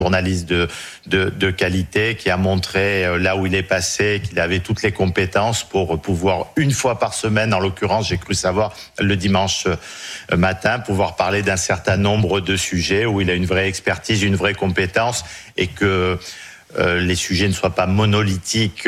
journaliste de qualité qui a montré là où il est passé, qu'il avait toutes les compétences pour pouvoir, une fois par semaine, en l'occurrence, j'ai cru savoir le dimanche matin, pouvoir parler d'un certain nombre de sujets où il a une vraie expertise, une vraie compétence et que les sujets ne soient pas monolithiques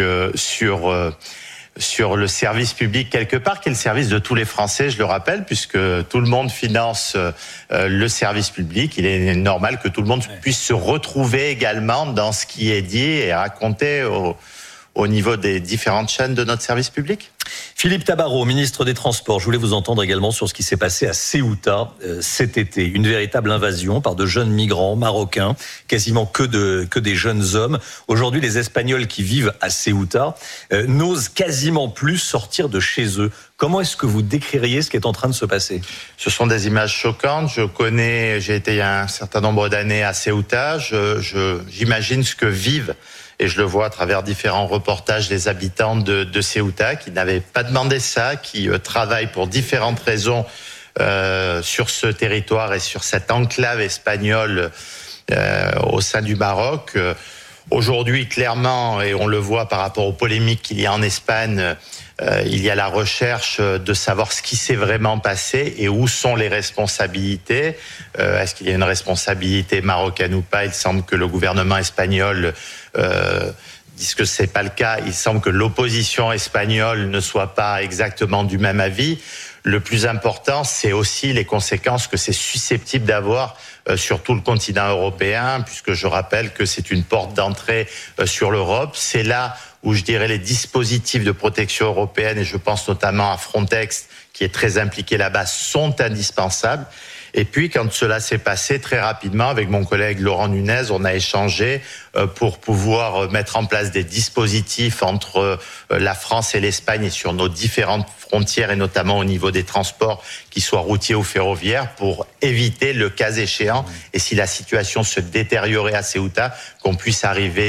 sur le service public quelque part, qui est le service de tous les Français, je le rappelle, puisque tout le monde finance le service public. Il est normal que tout le monde puisse se retrouver également dans ce qui est dit et raconté au niveau des différentes chaînes de notre service public. Philippe Tabarot, ministre des Transports, je voulais vous entendre également sur ce qui s'est passé à Ceuta cet été. Une véritable invasion par de jeunes migrants marocains, quasiment que des jeunes hommes. Aujourd'hui, les Espagnols qui vivent à Ceuta n'osent quasiment plus sortir de chez eux. Comment est-ce que vous décririez ce qui est en train de se passer ? Ce sont des images choquantes. J'ai été il y a un certain nombre d'années à Ceuta. J'imagine ce que vivent, et je le vois à travers différents reportages, les habitants de Ceuta qui n'avaient pas demandé ça, qui travaillent pour différentes raisons sur ce territoire et sur cette enclave espagnole au sein du Maroc. Aujourd'hui, clairement, et on le voit par rapport aux polémiques qu'il y a en Espagne, il y a la recherche de savoir ce qui s'est vraiment passé et où sont les responsabilités. Est-ce qu'il y a une responsabilité marocaine ou pas ? Il semble que le gouvernement espagnol disent que c'est pas le cas. Il semble que l'opposition espagnole ne soit pas exactement du même avis. Le plus important, c'est aussi les conséquences que c'est susceptible d'avoir sur tout le continent européen, puisque je rappelle que c'est une porte d'entrée sur l'Europe. C'est là où je dirais les dispositifs de protection européenne, et je pense notamment à Frontex, qui est très impliqué là-bas, sont indispensables. Et puis, quand cela s'est passé, très rapidement, avec mon collègue Laurent Nunez, on a échangé pour pouvoir mettre en place des dispositifs entre la France et l'Espagne et sur nos différentes frontières, et notamment au niveau des transports, qu'ils soient routiers ou ferroviaires, pour éviter, le cas échéant, et si la situation se détériorait à Ceuta, qu'on puisse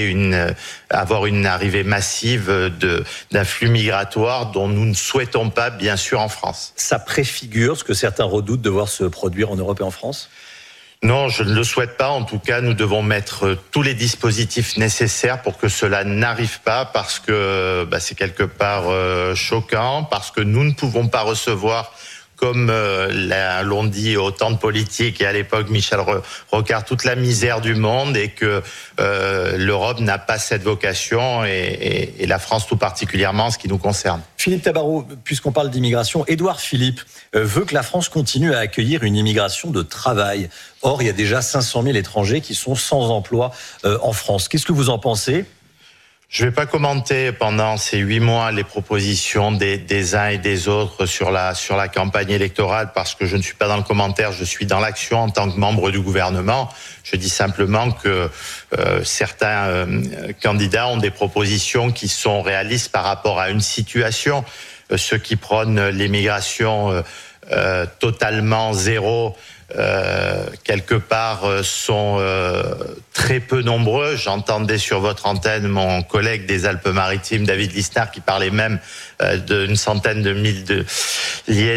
avoir une arrivée massive d'un flux migratoire dont nous ne souhaitons pas, bien sûr, en France. Ça préfigure ce que certains redoutent de voir se produire en Europe et en France ? Non, je ne le souhaite pas. En tout cas, nous devons mettre tous les dispositifs nécessaires pour que cela n'arrive pas, parce que c'est quelque part choquant, parce que nous ne pouvons pas recevoir, comme l'ont dit autant de politiques et à l'époque Michel Rocard, toute la misère du monde, et que l'Europe n'a pas cette vocation, et la France tout particulièrement en ce qui nous concerne. Philippe Tabarot, puisqu'on parle d'immigration, Édouard Philippe veut que la France continue à accueillir une immigration de travail. Or, il y a déjà 500 000 étrangers qui sont sans emploi en France. Qu'est-ce que vous en pensez ? Je ne vais pas commenter pendant ces 8 mois les propositions des uns et des autres sur la campagne électorale, parce que je ne suis pas dans le commentaire, je suis dans l'action en tant que membre du gouvernement. Je dis simplement que certains candidats ont des propositions qui sont réalistes par rapport à une situation. Ceux qui prônent l'immigration totalement zéro, quelque part, sont très peu nombreux. J'entendais sur votre antenne mon collègue des Alpes-Maritimes, David Lisnard, qui parlait même d'une centaine de milliers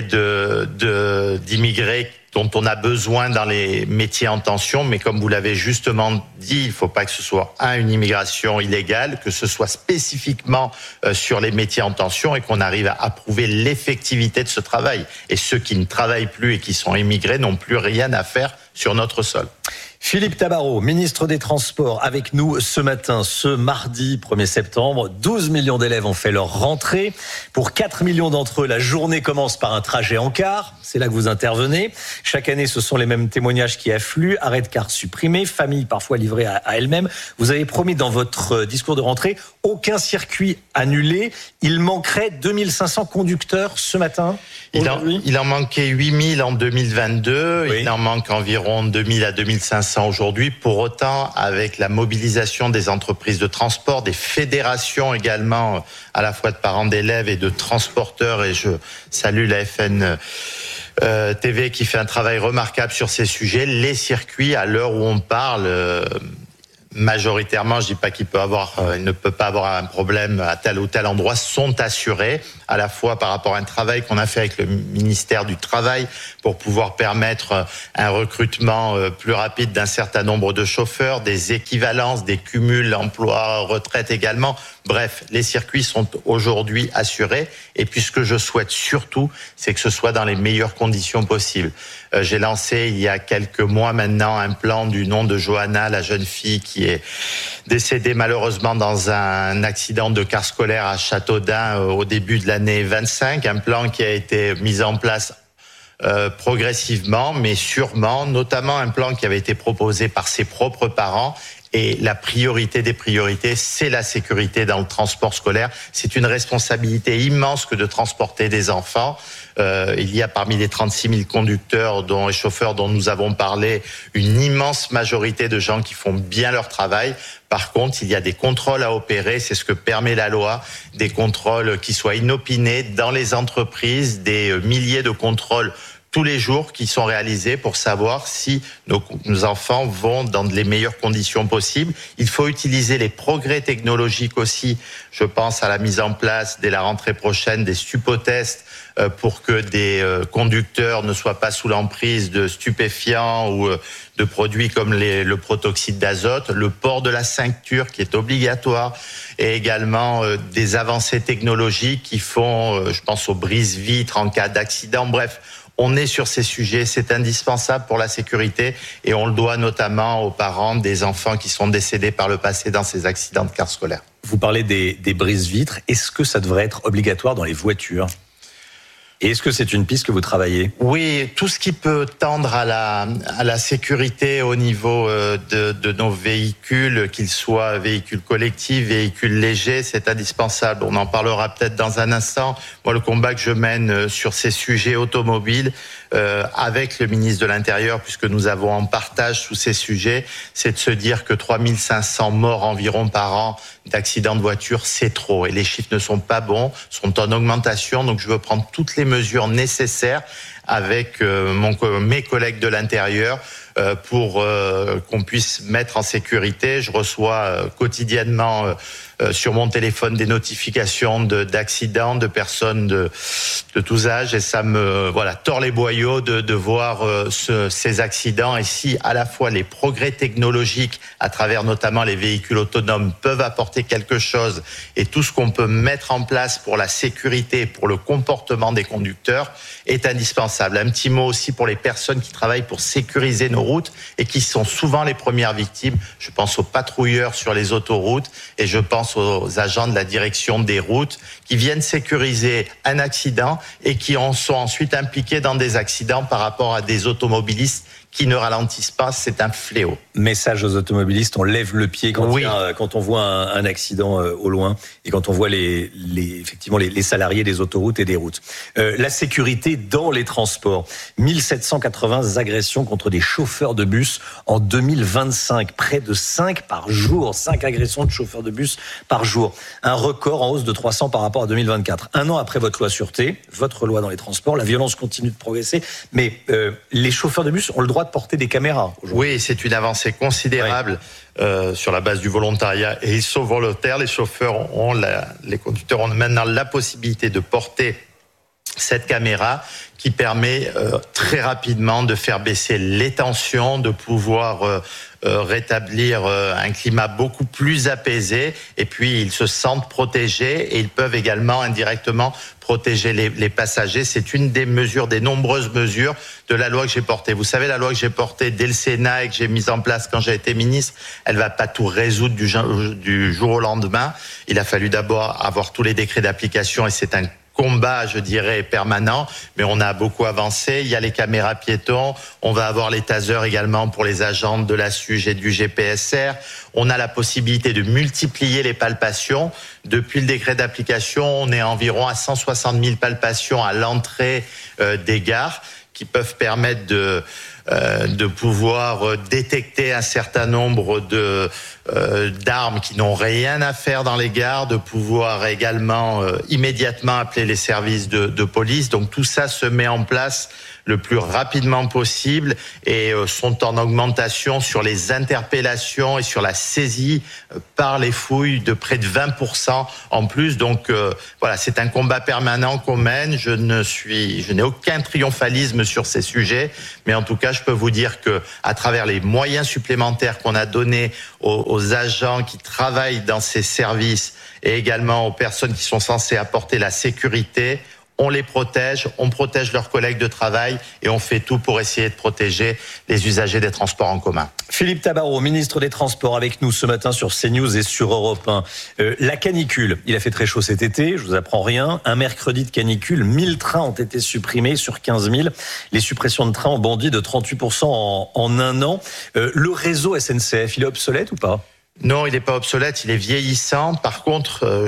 d'immigrés dont on a besoin dans les métiers en tension. Mais comme vous l'avez justement dit, il ne faut pas que ce soit une immigration illégale, que ce soit spécifiquement sur les métiers en tension, et qu'on arrive à prouver l'effectivité de ce travail. Et ceux qui ne travaillent plus et qui sont immigrés n'ont plus rien à faire sur notre sol. Philippe Tabarot, ministre des Transports, avec nous ce matin, ce mardi 1er septembre. 12 millions d'élèves ont fait leur rentrée. Pour 4 millions d'entre eux, la journée commence par un trajet en car. C'est là que vous intervenez. Chaque année, ce sont les mêmes témoignages qui affluent. Arrêt de car supprimé, famille parfois livrée à elle-même. Vous avez promis dans votre discours de rentrée aucun circuit annulé. Il manquerait 2500 conducteurs ce matin. Il en manquait 8000 en 2022. Oui. Il en manque environ 2000 à 2500 aujourd'hui. Pour autant, avec la mobilisation des entreprises de transport, des fédérations également, à la fois de parents d'élèves et de transporteurs, et je salue la FN TV qui fait un travail remarquable sur ces sujets, les circuits, à l'heure où on parle, majoritairement, je dis pas qu'il il ne peut pas avoir un problème à tel ou tel endroit, sont assurés, à la fois par rapport à un travail qu'on a fait avec le ministère du Travail pour pouvoir permettre un recrutement plus rapide d'un certain nombre de chauffeurs, des équivalences, des cumuls emploi-retraite également. Bref, les circuits sont aujourd'hui assurés. Et puis ce que je souhaite surtout, c'est que ce soit dans les meilleures conditions possibles. J'ai lancé il y a quelques mois maintenant un plan du nom de Johanna, la jeune fille qui est décédée malheureusement dans un accident de car scolaire à Châteaudun au début de l'année 25. Un plan qui a été mis en place progressivement, mais sûrement, notamment un plan qui avait été proposé par ses propres parents. Et la priorité des priorités, c'est la sécurité dans le transport scolaire. C'est une responsabilité immense que de transporter des enfants. Il y a parmi les 36 000 conducteurs et chauffeurs dont nous avons parlé, une immense majorité de gens qui font bien leur travail. Par contre, il y a des contrôles à opérer, c'est ce que permet la loi, des contrôles qui soient inopinés dans les entreprises, des milliers de contrôles tous les jours qui sont réalisés pour savoir si nos enfants vont dans les meilleures conditions possibles. Il faut utiliser les progrès technologiques aussi. Je pense à la mise en place dès la rentrée prochaine des stupotests pour que des conducteurs ne soient pas sous l'emprise de stupéfiants ou de produits comme le protoxyde d'azote, le port de la ceinture qui est obligatoire et également des avancées technologiques qui font, je pense aux brise-vitres en cas d'accident. Bref, on est sur ces sujets, c'est indispensable pour la sécurité et on le doit notamment aux parents des enfants qui sont décédés par le passé dans ces accidents de car scolaire. Vous parlez des brise-vitres, est-ce que ça devrait être obligatoire dans les voitures ? Et est-ce que c'est une piste que vous travaillez ? Oui, tout ce qui peut tendre à la sécurité au niveau de nos véhicules, qu'ils soient véhicules collectifs, véhicules légers, c'est indispensable. On en parlera peut-être dans un instant. Moi, le combat que je mène sur ces sujets automobiles avec le ministre de l'Intérieur, puisque nous avons en partage sous ces sujets, c'est de se dire que 3500 morts environ par an d'accidents de voiture, c'est trop. Et les chiffres ne sont pas bons, sont en augmentation. Donc je veux prendre toutes les mesures nécessaires avec mes collègues de l'Intérieur pour qu'on puisse mettre en sécurité. Je reçois quotidiennement sur mon téléphone des notifications d'accidents, de personnes de tous âges, et ça me tord les boyaux de voir ces accidents. Et si à la fois les progrès technologiques à travers notamment les véhicules autonomes peuvent apporter quelque chose, et tout ce qu'on peut mettre en place pour la sécurité, pour le comportement des conducteurs est indispensable. Un petit mot aussi pour les personnes qui travaillent pour sécuriser nos routes et qui sont souvent les premières victimes. Je pense aux patrouilleurs sur les autoroutes et je pense aux agents de la direction des routes qui viennent sécuriser un accident et qui sont ensuite impliqués dans des accidents par rapport à des automobilistes qui ne ralentissent pas, c'est un fléau. Message aux automobilistes, on lève le pied quand on voit un accident au loin et quand on voit effectivement les salariés des autoroutes et des routes. La sécurité dans les transports, 1780 agressions contre des chauffeurs de bus en 2025, près de 5 par jour, 5 agressions de chauffeurs de bus par jour. Un record en hausse de 300 par rapport à 2024. Un an après votre loi sûreté, votre loi dans les transports, la violence continue de progresser, mais les chauffeurs de bus ont le droit de porter des caméras aujourd'hui. Oui, c'est une avancée considérable sur la base du volontariat. Et ils sont volontaires, les chauffeurs les conducteurs ont maintenant la possibilité de porter cette caméra qui permet très rapidement de faire baisser les tensions, de pouvoir rétablir un climat beaucoup plus apaisé, et puis ils se sentent protégés et ils peuvent également indirectement protéger les passagers. C'est une des mesures, des nombreuses mesures de la loi que j'ai portée. Vous savez, la loi que j'ai portée dès le Sénat et que j'ai mise en place quand j'ai été ministre, elle va pas tout résoudre du jour au lendemain. Il a fallu d'abord avoir tous les décrets d'application et c'est un combat, je dirais, permanent, mais on a beaucoup avancé. Il y a les caméras piétons, on va avoir les tasers également pour les agents de la SUGE et du GPSR. On a la possibilité de multiplier les palpations. Depuis le décret d'application, on est environ à 160 000 palpations à l'entrée des gares qui peuvent permettre de pouvoir détecter un certain nombre d'armes qui n'ont rien à faire dans les gares, de pouvoir également immédiatement appeler les services de police. Donc tout ça se met en place le plus rapidement possible et sont en augmentation sur les interpellations et sur la saisie par les fouilles de près de 20% en plus. Donc voilà, c'est un combat permanent qu'on mène. Je n'ai aucun triomphalisme sur ces sujets, mais en tout cas, je peux vous dire que à travers les moyens supplémentaires qu'on a donnés aux agents qui travaillent dans ces services et également aux personnes qui sont censées apporter la sécurité, on les protège, on protège leurs collègues de travail et on fait tout pour essayer de protéger les usagers des transports en commun. Philippe Tabarot, ministre des Transports, avec nous ce matin sur CNews et sur Europe 1. La canicule, il a fait très chaud cet été, je vous apprends rien. Un mercredi de canicule, 1000 trains ont été supprimés sur 15 000. Les suppressions de trains ont bondi de 38% en un an. Le réseau SNCF, il est obsolète ou pas ? Non, il n'est pas obsolète, il est vieillissant. Par contre,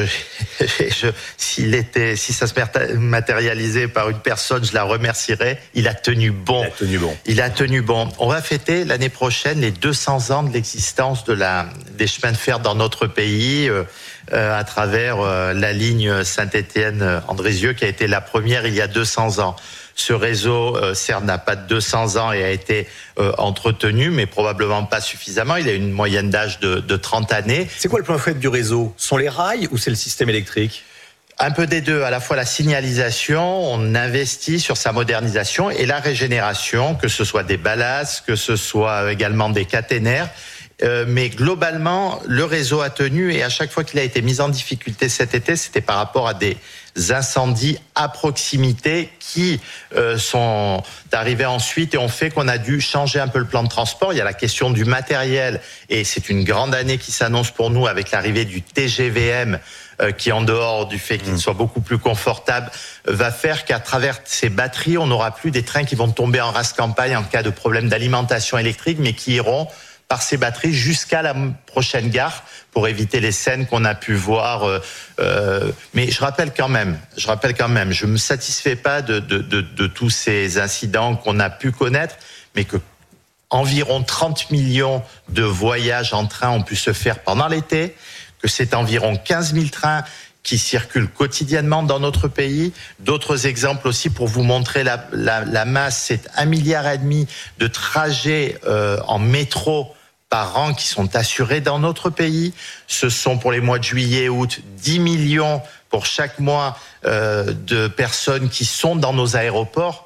si ça se matérialisait par une personne, je la remercierais. Il a tenu bon. Il a tenu bon. On va fêter l'année prochaine les 200 ans de l'existence des chemins de fer dans notre pays à travers la ligne Saint-Étienne-Andrézieux qui a été la première il y a 200 ans. Ce réseau, certes, n'a pas de 200 ans et a été entretenu, mais probablement pas suffisamment. Il a une moyenne d'âge de 30 années. C'est quoi le point faible du réseau ? Sont les rails ou c'est le système électrique ? Un peu des deux, à la fois la signalisation, on investit sur sa modernisation et la régénération, que ce soit des ballasts, que ce soit également des caténaires. Mais globalement, le réseau a tenu et à chaque fois qu'il a été mis en difficulté cet été, c'était par rapport à des incendies à proximité qui sont arrivés ensuite et ont fait qu'on a dû changer un peu le plan de transport. Il y a la question du matériel et c'est une grande année qui s'annonce pour nous avec l'arrivée du TGVM qui, en dehors du fait qu'il soit beaucoup plus confortable, va faire qu'à travers ces batteries, on n'aura plus des trains qui vont tomber en rase campagne en cas de problème d'alimentation électrique, mais qui iront par ces batteries jusqu'à la prochaine gare pour éviter les scènes qu'on a pu voir. Mais je rappelle quand même, je me satisfais pas de tous ces incidents qu'on a pu connaître, mais que environ 30 millions de voyages en train ont pu se faire pendant l'été, que c'est environ 15 000 trains qui circulent quotidiennement dans notre pays. D'autres exemples aussi pour vous montrer la masse, c'est 1,5 milliard de trajets en métro par an qui sont assurés dans notre pays. Ce sont pour les mois de juillet et août 10 millions pour chaque mois de personnes qui sont dans nos aéroports.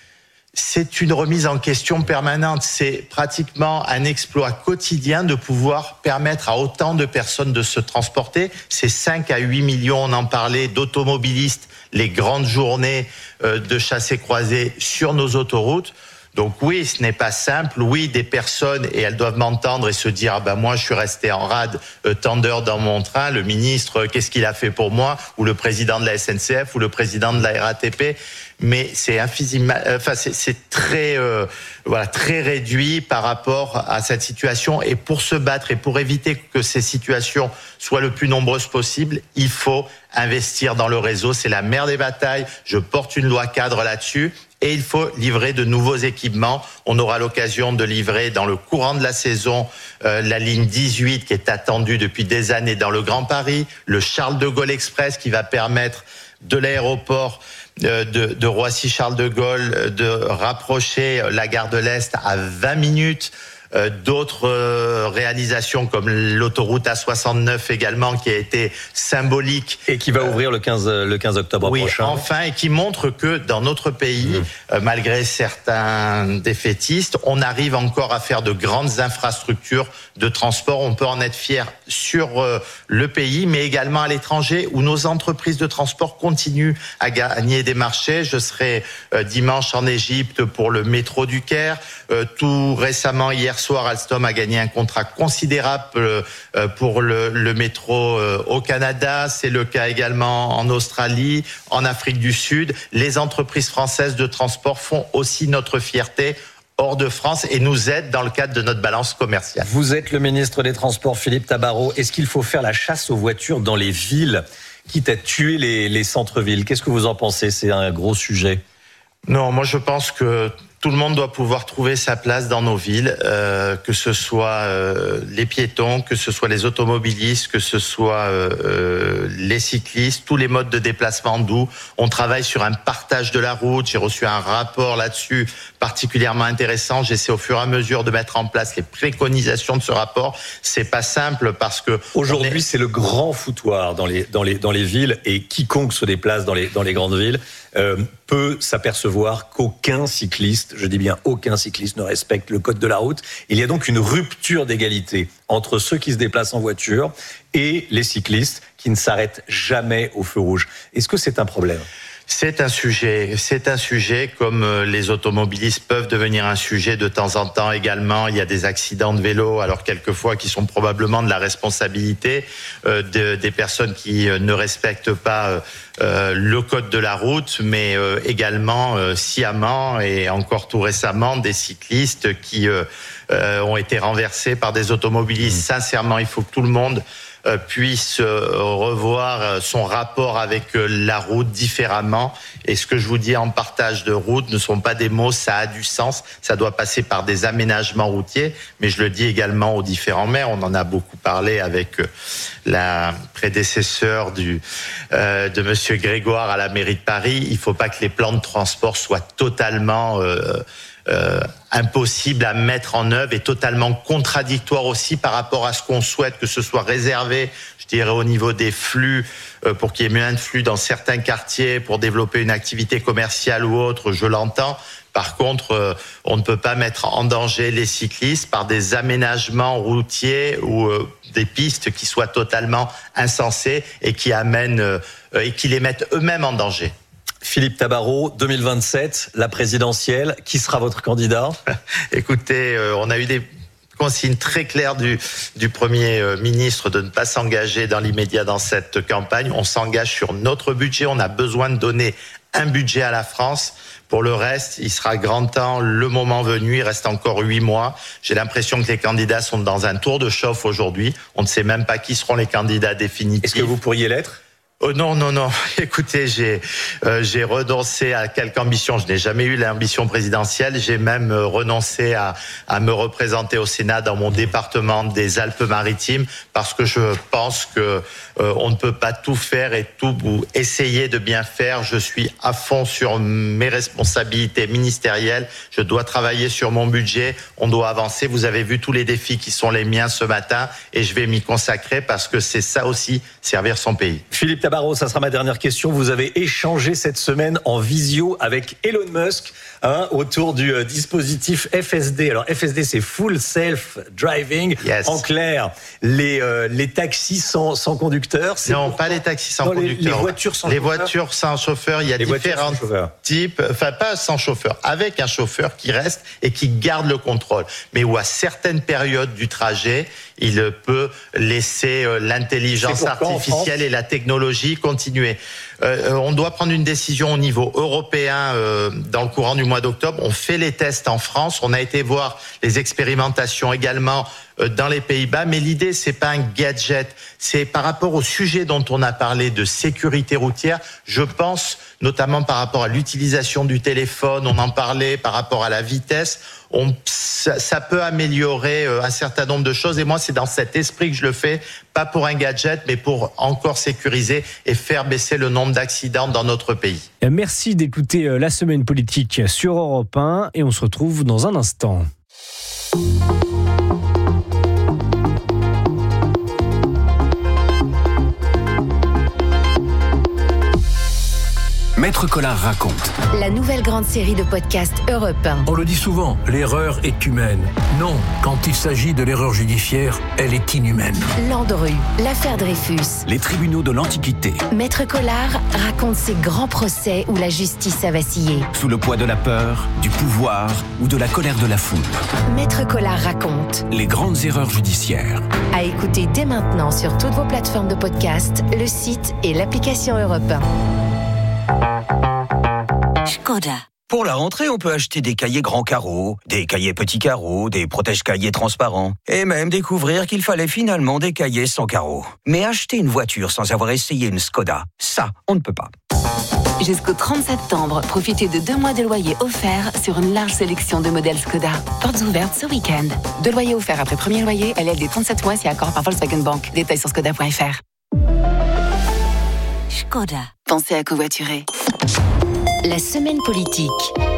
C'est une remise en question permanente. C'est pratiquement un exploit quotidien de pouvoir permettre à autant de personnes de se transporter. C'est 5 à 8 millions, on en parlait, d'automobilistes, les grandes journées de chassés-croisés sur nos autoroutes. Donc oui, ce n'est pas simple. Oui, des personnes, et elles doivent m'entendre et se dire moi je suis resté en rade tant d'heures dans mon train, le ministre, qu'est-ce qu'il a fait pour moi, ou le président de la SNCF, ou le président de la RATP. Mais c'est c'est très très réduit par rapport à cette situation. Et pour se battre et pour éviter que ces situations soient le plus nombreuses possible, il faut investir dans le réseau. C'est la mère des batailles. Je porte une loi cadre là-dessus. Et il faut livrer de nouveaux équipements. On aura l'occasion de livrer dans le courant de la saison la ligne 18 qui est attendue depuis des années dans le Grand Paris, le Charles de Gaulle Express qui va permettre de l'aéroport de Roissy-Charles de Gaulle de rapprocher la gare de l'Est à 20 minutes. D'autres réalisations comme l'autoroute A69 également qui a été symbolique et qui va ouvrir le 15 octobre prochain. Oui, enfin, et qui montre que dans notre pays, malgré certains défaitistes, on arrive encore à faire de grandes infrastructures de transport. On peut en être fier sur le pays, mais également à l'étranger où nos entreprises de transport continuent à gagner des marchés. Je serai dimanche en Égypte pour le métro du Caire. Tout récemment, hier soir, Alstom a gagné un contrat considérable pour le métro au Canada. C'est le cas également en Australie, en Afrique du Sud. Les entreprises françaises de transport font aussi notre fierté hors de France et nous aident dans le cadre de notre balance commerciale. Vous êtes le ministre des Transports, Philippe Tabarot. Est-ce qu'il faut faire la chasse aux voitures dans les villes, quitte à tuer les centres-villes ? Qu'est-ce que vous en pensez ? C'est un gros sujet. Non, moi je pense que Tout le monde doit pouvoir trouver sa place dans nos villes, que ce soit les piétons, que ce soit les automobilistes, que ce soit les cyclistes, tous les modes de déplacement doux. On travaille sur un partage de la route. J'ai reçu un rapport là-dessus particulièrement intéressant. J'essaie au fur et à mesure de mettre en place les préconisations de ce rapport. C'est pas simple parce que aujourd'hui c'est le grand foutoir dans les villes, et quiconque se déplace dans les grandes villes peut s'apercevoir qu'aucun cycliste, je dis bien aucun cycliste, ne respecte le code de la route. Il y a donc une rupture d'égalité entre ceux qui se déplacent en voiture et les cyclistes qui ne s'arrêtent jamais au feu rouge. Est-ce que c'est un problème ? C'est un sujet comme les automobilistes peuvent devenir un sujet de temps en temps également. Il y a des accidents de vélo, alors quelquefois qui sont probablement de la responsabilité des personnes qui ne respectent pas le code de la route, mais également sciemment et encore tout récemment des cyclistes qui ont été renversés par des automobilistes. Sincèrement, il faut que tout le monde puisse revoir son rapport avec la route différemment. Et ce que je vous dis en partage de route ne sont pas des mots, ça a du sens. Ça doit passer par des aménagements routiers, mais je le dis également aux différents maires. On en a beaucoup parlé avec la prédécesseur de Monsieur Grégoire à la mairie de Paris. Il faut pas que les plans de transport soient totalement impossible à mettre en œuvre et totalement contradictoire aussi par rapport à ce qu'on souhaite, que ce soit réservé, je dirais, au niveau des flux, pour qu'il y ait moins de flux dans certains quartiers, pour développer une activité commerciale ou autre, je l'entends. Par contre, on ne peut pas mettre en danger les cyclistes par des aménagements routiers ou des pistes qui soient totalement insensées et qui amènent et qui les mettent eux-mêmes en danger. Philippe Tabarot, 2027, la présidentielle, qui sera votre candidat ? Écoutez, on a eu des consignes très claires du Premier ministre de ne pas s'engager dans l'immédiat dans cette campagne. On s'engage sur notre budget, on a besoin de donner un budget à la France. Pour le reste, il sera grand temps, le moment venu, il reste encore 8 mois. J'ai l'impression que les candidats sont dans un tour de chauffe aujourd'hui. On ne sait même pas qui seront les candidats définitifs. Est-ce que vous pourriez l'être ? Oh non. Écoutez, j'ai renoncé à quelque ambition. Je n'ai jamais eu l'ambition présidentielle. J'ai même renoncé à me représenter au Sénat dans mon département des Alpes-Maritimes parce que je pense que on ne peut pas tout faire et tout essayer de bien faire. Je suis à fond sur mes responsabilités ministérielles. Je dois travailler sur mon budget. On doit avancer. Vous avez vu tous les défis qui sont les miens ce matin et je vais m'y consacrer parce que c'est ça aussi, servir son pays. Philippe Tabarot, ça sera ma dernière question. Vous avez échangé cette semaine en visio avec Elon Musk autour du dispositif FSD. Alors FSD, c'est Full Self Driving. Yes. En clair, les taxis sans conducteur. Non, pas les taxis sans conducteur. Les voitures sans chauffeur. Les voitures sans chauffeur. Il y a différents types. Enfin, pas sans chauffeur, avec un chauffeur qui reste et qui garde le contrôle. Mais où à certaines périodes du trajet, il peut laisser l'intelligence artificielle et la technologie continuer. On doit prendre une décision au niveau européen dans le courant du mois d'octobre. On fait les tests en France. On a été voir les expérimentations également dans les Pays-Bas. Mais l'idée, c'est pas un gadget. C'est par rapport au sujet dont on a parlé de sécurité routière. Je pense notamment par rapport à l'utilisation du téléphone. On en parlait par rapport à la vitesse. Ça peut améliorer un certain nombre de choses. Et moi, c'est dans cet esprit que je le fais. Pas pour un gadget, mais pour encore sécuriser et faire baisser le nombre d'accidents dans notre pays. Merci d'écouter La Semaine Politique sur Europe 1 et on se retrouve dans un instant. Maître Collard raconte. La nouvelle grande série de podcasts Europe 1. On le dit souvent, l'erreur est humaine. Non, quand il s'agit de l'erreur judiciaire, elle est inhumaine. Landru, l'affaire Dreyfus. Les tribunaux de l'Antiquité. Maître Collard raconte ces grands procès où la justice a vacillé. Sous le poids de la peur, du pouvoir ou de la colère de la foule. Maître Collard raconte. Les grandes erreurs judiciaires. À écouter dès maintenant sur toutes vos plateformes de podcast, le site et l'application Europe 1. Škoda. Pour la rentrée, on peut acheter des cahiers grands carreaux, des cahiers petits carreaux, des protège-cahiers transparents, et même découvrir qu'il fallait finalement des cahiers sans carreaux. Mais acheter une voiture sans avoir essayé une Škoda, ça, on ne peut pas. Jusqu'au 30 septembre, profitez de 2 mois de loyer offert sur une large sélection de modèles Skoda. Portes ouvertes ce week-end. 2 loyers offerts après premier loyer, LLD 37 mois si accord par Volkswagen Bank. Détails sur skoda.fr. Skoda. Pensez à covoiturer. La semaine politique.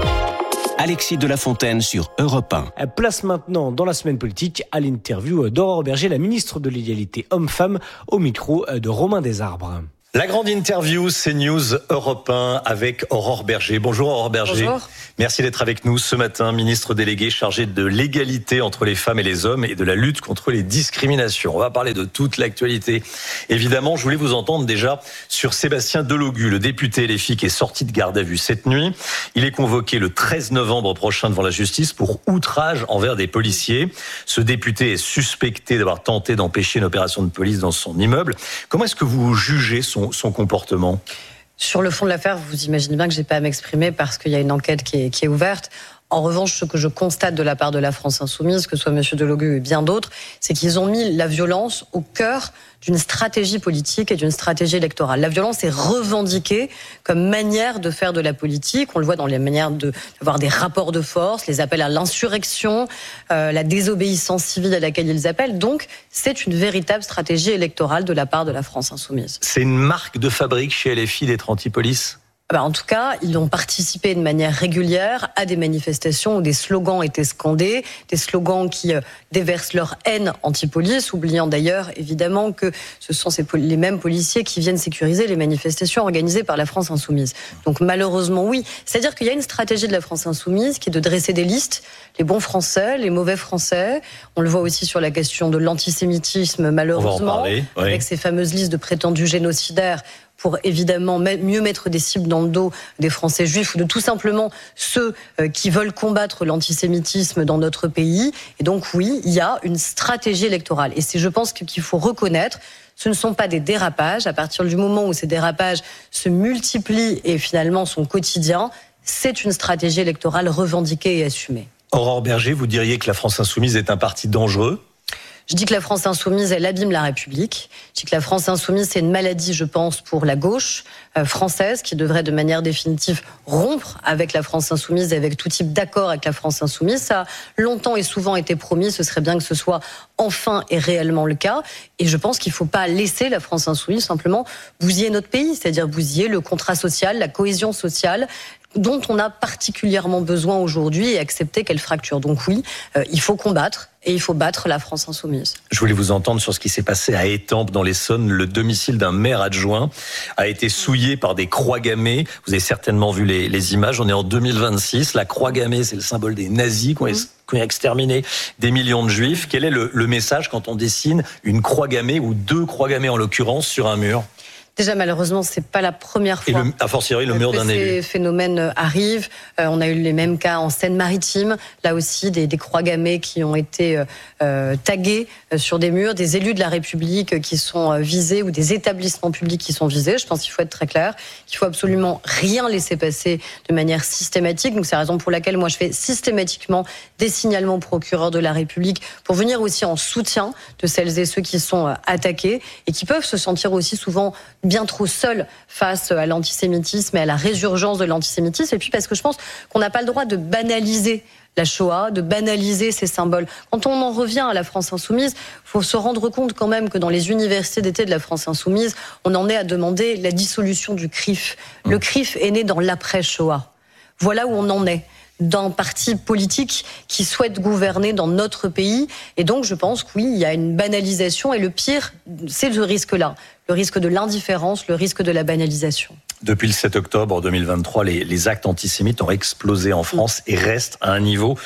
Alexis de la Fontaine sur Europe 1. Place maintenant dans la semaine politique à l'interview d'Aurore Berger, la ministre de l'égalité homme-femme, au micro de Romain Desarbres. La grande interview CNews Europe 1 avec Aurore Berger. Bonjour Aurore Berger. Bonjour. Merci d'être avec nous ce matin, ministre déléguée chargée de l'égalité entre les femmes et les hommes et de la lutte contre les discriminations. On va parler de toute l'actualité. Évidemment, je voulais vous entendre déjà sur Sébastien Delogu, le député LFI qui est sorti de garde à vue cette nuit. Il est convoqué le 13 novembre prochain devant la justice pour outrage envers des policiers. Ce député est suspecté d'avoir tenté d'empêcher une opération de police dans son immeuble. Comment est-ce que vous jugez son comportement ? Sur le fond de l'affaire, vous imaginez bien que je n'ai pas à m'exprimer parce qu'il y a une enquête qui est ouverte. En revanche, ce que je constate de la part de la France Insoumise, que ce soit M. Delogu et bien d'autres, c'est qu'ils ont mis la violence au cœur d'une stratégie politique et d'une stratégie électorale. La violence est revendiquée comme manière de faire de la politique. On le voit dans les manières d'avoir des rapports de force, les appels à l'insurrection, la désobéissance civile à laquelle ils appellent. Donc, c'est une véritable stratégie électorale de la part de la France Insoumise. C'est une marque de fabrique chez LFI d'être anti-police ? En tout cas, ils ont participé de manière régulière à des manifestations où des slogans étaient scandés, des slogans qui déversent leur haine anti-police, oubliant d'ailleurs évidemment que ce sont les mêmes policiers qui viennent sécuriser les manifestations organisées par la France Insoumise. Donc malheureusement oui, c'est-à-dire qu'il y a une stratégie de la France Insoumise qui est de dresser des listes, les bons Français, les mauvais Français. On le voit aussi sur la question de l'antisémitisme malheureusement, avec ces fameuses listes de prétendus génocidaires, pour évidemment mieux mettre des cibles dans le dos des Français juifs ou de tout simplement ceux qui veulent combattre l'antisémitisme dans notre pays. Et donc oui, il y a une stratégie électorale. Et je pense qu'il faut reconnaître, ce ne sont pas des dérapages. À partir du moment où ces dérapages se multiplient et finalement sont quotidiens, c'est une stratégie électorale revendiquée et assumée. Aurore Berger, vous diriez que la France Insoumise est un parti dangereux ? Je dis que la France Insoumise, elle abîme la République. Je dis que la France Insoumise, c'est une maladie, je pense, pour la gauche française, qui devrait de manière définitive rompre avec la France Insoumise et avec tout type d'accord avec la France Insoumise. Ça a longtemps et souvent été promis, ce serait bien que ce soit enfin et réellement le cas. Et je pense qu'il ne faut pas laisser la France Insoumise simplement bousiller notre pays, c'est-à-dire bousiller le contrat social, la cohésion sociale, dont on a particulièrement besoin aujourd'hui et accepter qu'elle fracture. Donc oui, il faut combattre et il faut battre la France Insoumise. Je voulais vous entendre sur ce qui s'est passé à Étampes dans l'Essonne. Le domicile d'un maire adjoint a été souillé par des croix gammées. Vous avez certainement vu les images. On est en 2026. La croix gammée, c'est le symbole des nazis qui ont exterminé des millions de juifs. Quel est le message quand on dessine une croix gammée ou 2 croix gammées en l'occurrence sur un mur ? Déjà, malheureusement, c'est pas la première fois a fortiori le mur d'un élu. Ces phénomènes arrivent. On a eu les mêmes cas en Seine-Maritime. Là aussi, des croix gammées qui ont été taguées sur des murs, des élus de la République qui sont visés ou des établissements publics qui sont visés. Je pense qu'il faut être très clair, qu'il faut absolument rien laisser passer de manière systématique. Donc c'est la raison pour laquelle moi je fais systématiquement des signalements au procureur de la République pour venir aussi en soutien de celles et ceux qui sont attaqués et qui peuvent se sentir aussi souvent bien trop seuls face à l'antisémitisme et à la résurgence de l'antisémitisme. Et puis parce que je pense qu'on n'a pas le droit de banaliser la Shoah, de banaliser ces symboles. Quand on en revient à la France Insoumise, il faut se rendre compte quand même que dans les universités d'été de la France Insoumise, on en est à demander la dissolution du CRIF. Le CRIF est né dans l'après-Shoah. Voilà où on en est, d'un parti politique qui souhaite gouverner dans notre pays. Et donc, je pense que oui, il y a une banalisation. Et le pire, c'est ce risque-là. Le risque de l'indifférence, le risque de la banalisation. Depuis le 7 octobre 2023, les actes antisémites ont explosé en France et restent à un niveau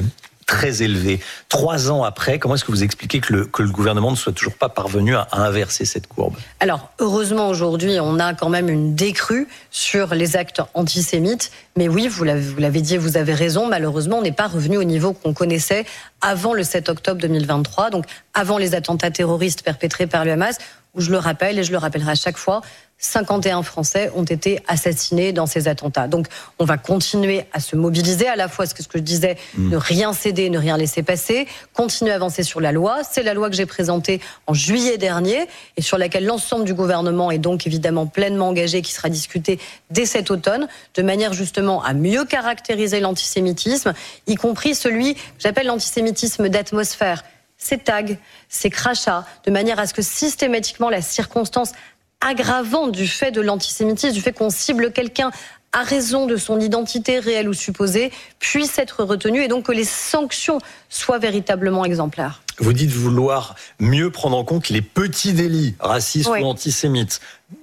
très élevé. 3 ans après, comment est-ce que vous expliquez que le gouvernement ne soit toujours pas parvenu à inverser cette courbe ? Alors, heureusement, aujourd'hui, on a quand même une décrue sur les actes antisémites. Mais oui, vous l'avez dit, vous avez raison. Malheureusement, on n'est pas revenu au niveau qu'on connaissait avant le 7 octobre 2023, donc avant les attentats terroristes perpétrés par le Hamas, où je le rappelle et je le rappellerai à chaque fois, 51 Français ont été assassinés dans ces attentats. Donc, on va continuer à se mobiliser, à la fois, ce que je disais, ne rien céder, ne rien laisser passer, continuer à avancer sur la loi. C'est la loi que j'ai présentée en juillet dernier et sur laquelle l'ensemble du gouvernement est donc évidemment pleinement engagé, qui sera discutée dès cet automne, de manière justement à mieux caractériser l'antisémitisme, y compris celui que j'appelle l'antisémitisme d'atmosphère. Ces tags, ces crachats, de manière à ce que systématiquement la circonstance aggravante du fait de l'antisémitisme, du fait qu'on cible quelqu'un à raison de son identité réelle ou supposée, puisse être retenue et donc que les sanctions soient véritablement exemplaires. Vous dites vouloir mieux prendre en compte les petits délits racistes Oui. ou antisémites,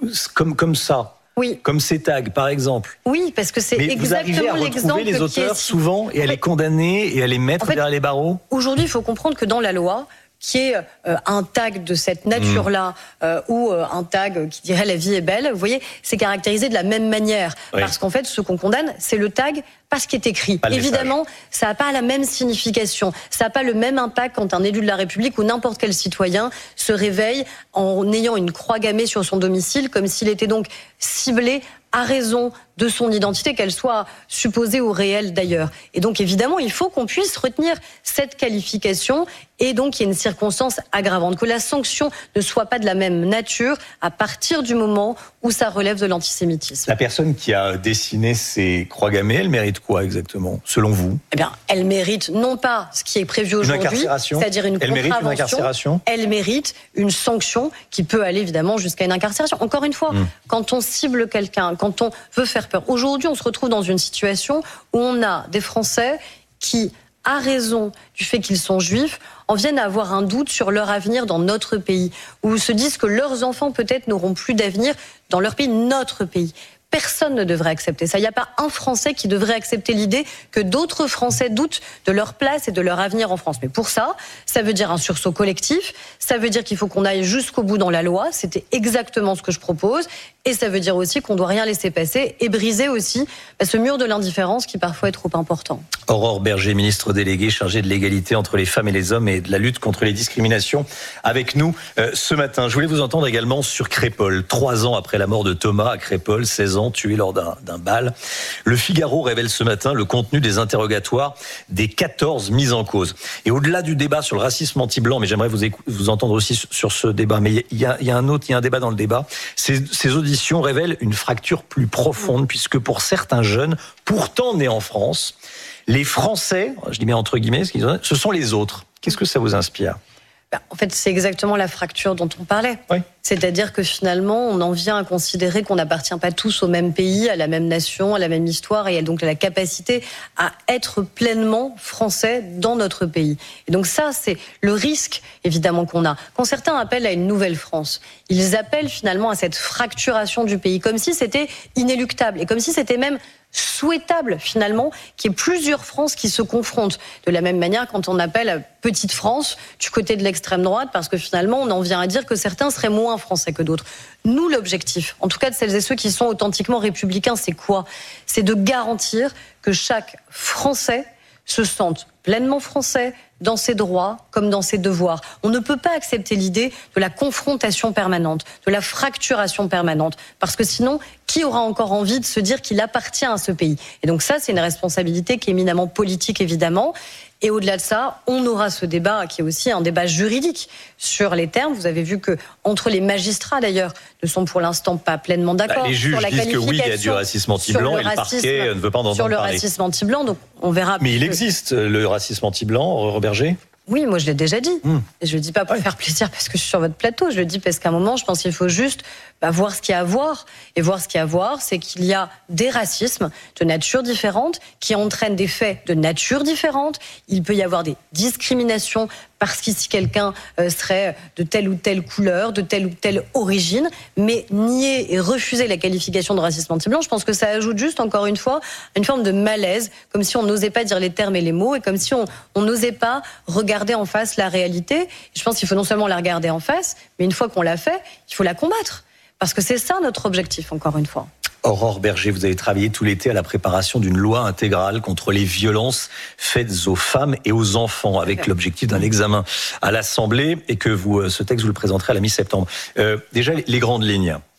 comme ça. Oui. Comme ces tags, par exemple. Oui, parce que c'est Mais vous arrivez exactement à l'exemple retrouver les auteurs qui est... souvent et à les condamner et à les mettre derrière les barreaux. Aujourd'hui, il faut comprendre que dans la loi, qui est un tag de cette nature-là ou un tag qui dirait « la vie est belle », vous voyez, c'est caractérisé de la même manière. Oui. Parce qu'en fait, ce qu'on condamne, c'est le tag, pas ce qui est écrit. Pas le Évidemment, ça n'a pas la même signification. Ça n'a pas le même impact quand un élu de la République ou n'importe quel citoyen se réveille en ayant une croix gammée sur son domicile, comme s'il était donc ciblé à raison de son identité, qu'elle soit supposée ou réelle d'ailleurs. Et donc évidemment, il faut qu'on puisse retenir cette qualification et donc il y a une circonstance aggravante, que la sanction ne soit pas de la même nature à partir du moment où ça relève de l'antisémitisme. La personne qui a dessiné ces croix gammées, elle mérite quoi exactement, selon vous ? Eh bien, elle mérite non pas ce qui est prévu aujourd'hui, c'est-à-dire une contravention, elle mérite une sanction qui peut aller évidemment jusqu'à une incarcération. Encore une fois, quand on cible quelqu'un, quand on veut faire peur, aujourd'hui on se retrouve dans une situation où on a des Français qui, à raison du fait qu'ils sont juifs, en viennent à avoir un doute sur leur avenir dans notre pays, où se disent que leurs enfants peut-être n'auront plus d'avenir dans leur pays, notre pays. Personne ne devrait accepter ça. Il n'y a pas un Français qui devrait accepter l'idée que d'autres Français doutent de leur place et de leur avenir en France. Mais pour ça, ça veut dire un sursaut collectif, ça veut dire qu'il faut qu'on aille jusqu'au bout dans la loi, c'était exactement ce que je propose, et ça veut dire aussi qu'on ne doit rien laisser passer et briser aussi ce mur de l'indifférence qui parfois est trop important. Aurore Berger, ministre déléguée chargée de l'égalité entre les femmes et les hommes et de la lutte contre les discriminations, avec nous ce matin. Je voulais vous entendre également sur Crépol. 3 ans après la mort de Thomas à Crépol, 16 ans, tué lors d'un bal. Le Figaro révèle ce matin le contenu des interrogatoires des 14 mises en cause. Et au-delà du débat sur le racisme anti-blanc, mais j'aimerais vous entendre aussi sur ce débat, mais il y a un débat dans le débat. Ces auditions révèlent une fracture plus profonde, puisque pour certains jeunes, pourtant nés en France, les Français, je dis bien entre guillemets, ce sont les autres. Qu'est-ce que ça vous inspire ? En fait, c'est exactement la fracture dont on parlait. Oui. C'est-à-dire que finalement, on en vient à considérer qu'on n'appartient pas tous au même pays, à la même nation, à la même histoire, et donc à la capacité à être pleinement français dans notre pays. Et donc ça, c'est le risque, évidemment, qu'on a. Quand certains appellent à une nouvelle France, ils appellent finalement à cette fracturation du pays, comme si c'était inéluctable, et comme si c'était même souhaitable finalement qu'il y ait plusieurs France qui se confrontent. De la même manière quand on appelle à Petite France du côté de l'extrême droite, parce que finalement on en vient à dire que certains seraient moins français que d'autres. Nous, l'objectif, en tout cas de celles et ceux qui sont authentiquement républicains, c'est quoi ? C'est de garantir que chaque Français se sente pleinement français dans ses droits comme dans ses devoirs. On ne peut pas accepter l'idée de la confrontation permanente, de la fracturation permanente, parce que sinon, qui aura encore envie de se dire qu'il appartient à ce pays ? Et donc ça, c'est une responsabilité qui est éminemment politique, évidemment. Et au-delà de ça, on aura ce débat qui est aussi un débat juridique sur les termes. Vous avez vu que entre les magistrats, d'ailleurs, ne sont pour l'instant pas pleinement d'accord. Les juges sur la disent que oui, il y a du racisme anti-blanc et le parquet ne veut pas en entendre parler. Sur le racisme anti-blanc, donc on verra. Mais il existe le racisme anti-blanc, Aurore Berger ? Oui, moi je l'ai déjà dit. Et je le dis pas pour faire plaisir parce que je suis sur votre plateau. Je le dis parce qu'à un moment, je pense qu'il faut juste voir ce qu'il y a à voir. Et voir ce qu'il y a à voir, c'est qu'il y a des racismes de nature différente qui entraînent des faits de nature différente. Il peut y avoir des discriminations parce qu'ici quelqu'un serait de telle ou telle couleur, de telle ou telle origine. Mais nier et refuser la qualification de racisme anti-blanc, je pense que ça ajoute juste, encore une fois, une forme de malaise, comme si on n'osait pas dire les termes et les mots, et comme si on n'osait pas regarder en face la réalité. Et je pense qu'il faut non seulement la regarder en face, mais une fois qu'on l'a fait, il faut la combattre. Parce que c'est ça notre objectif, encore une fois. Aurore Berger, vous avez travaillé tout l'été à la préparation d'une loi intégrale contre les violences faites aux femmes et aux enfants, avec l'objectif d'un examen à l'Assemblée, et que ce texte, vous le présenterez à la mi-septembre. Déjà, les grandes lignes.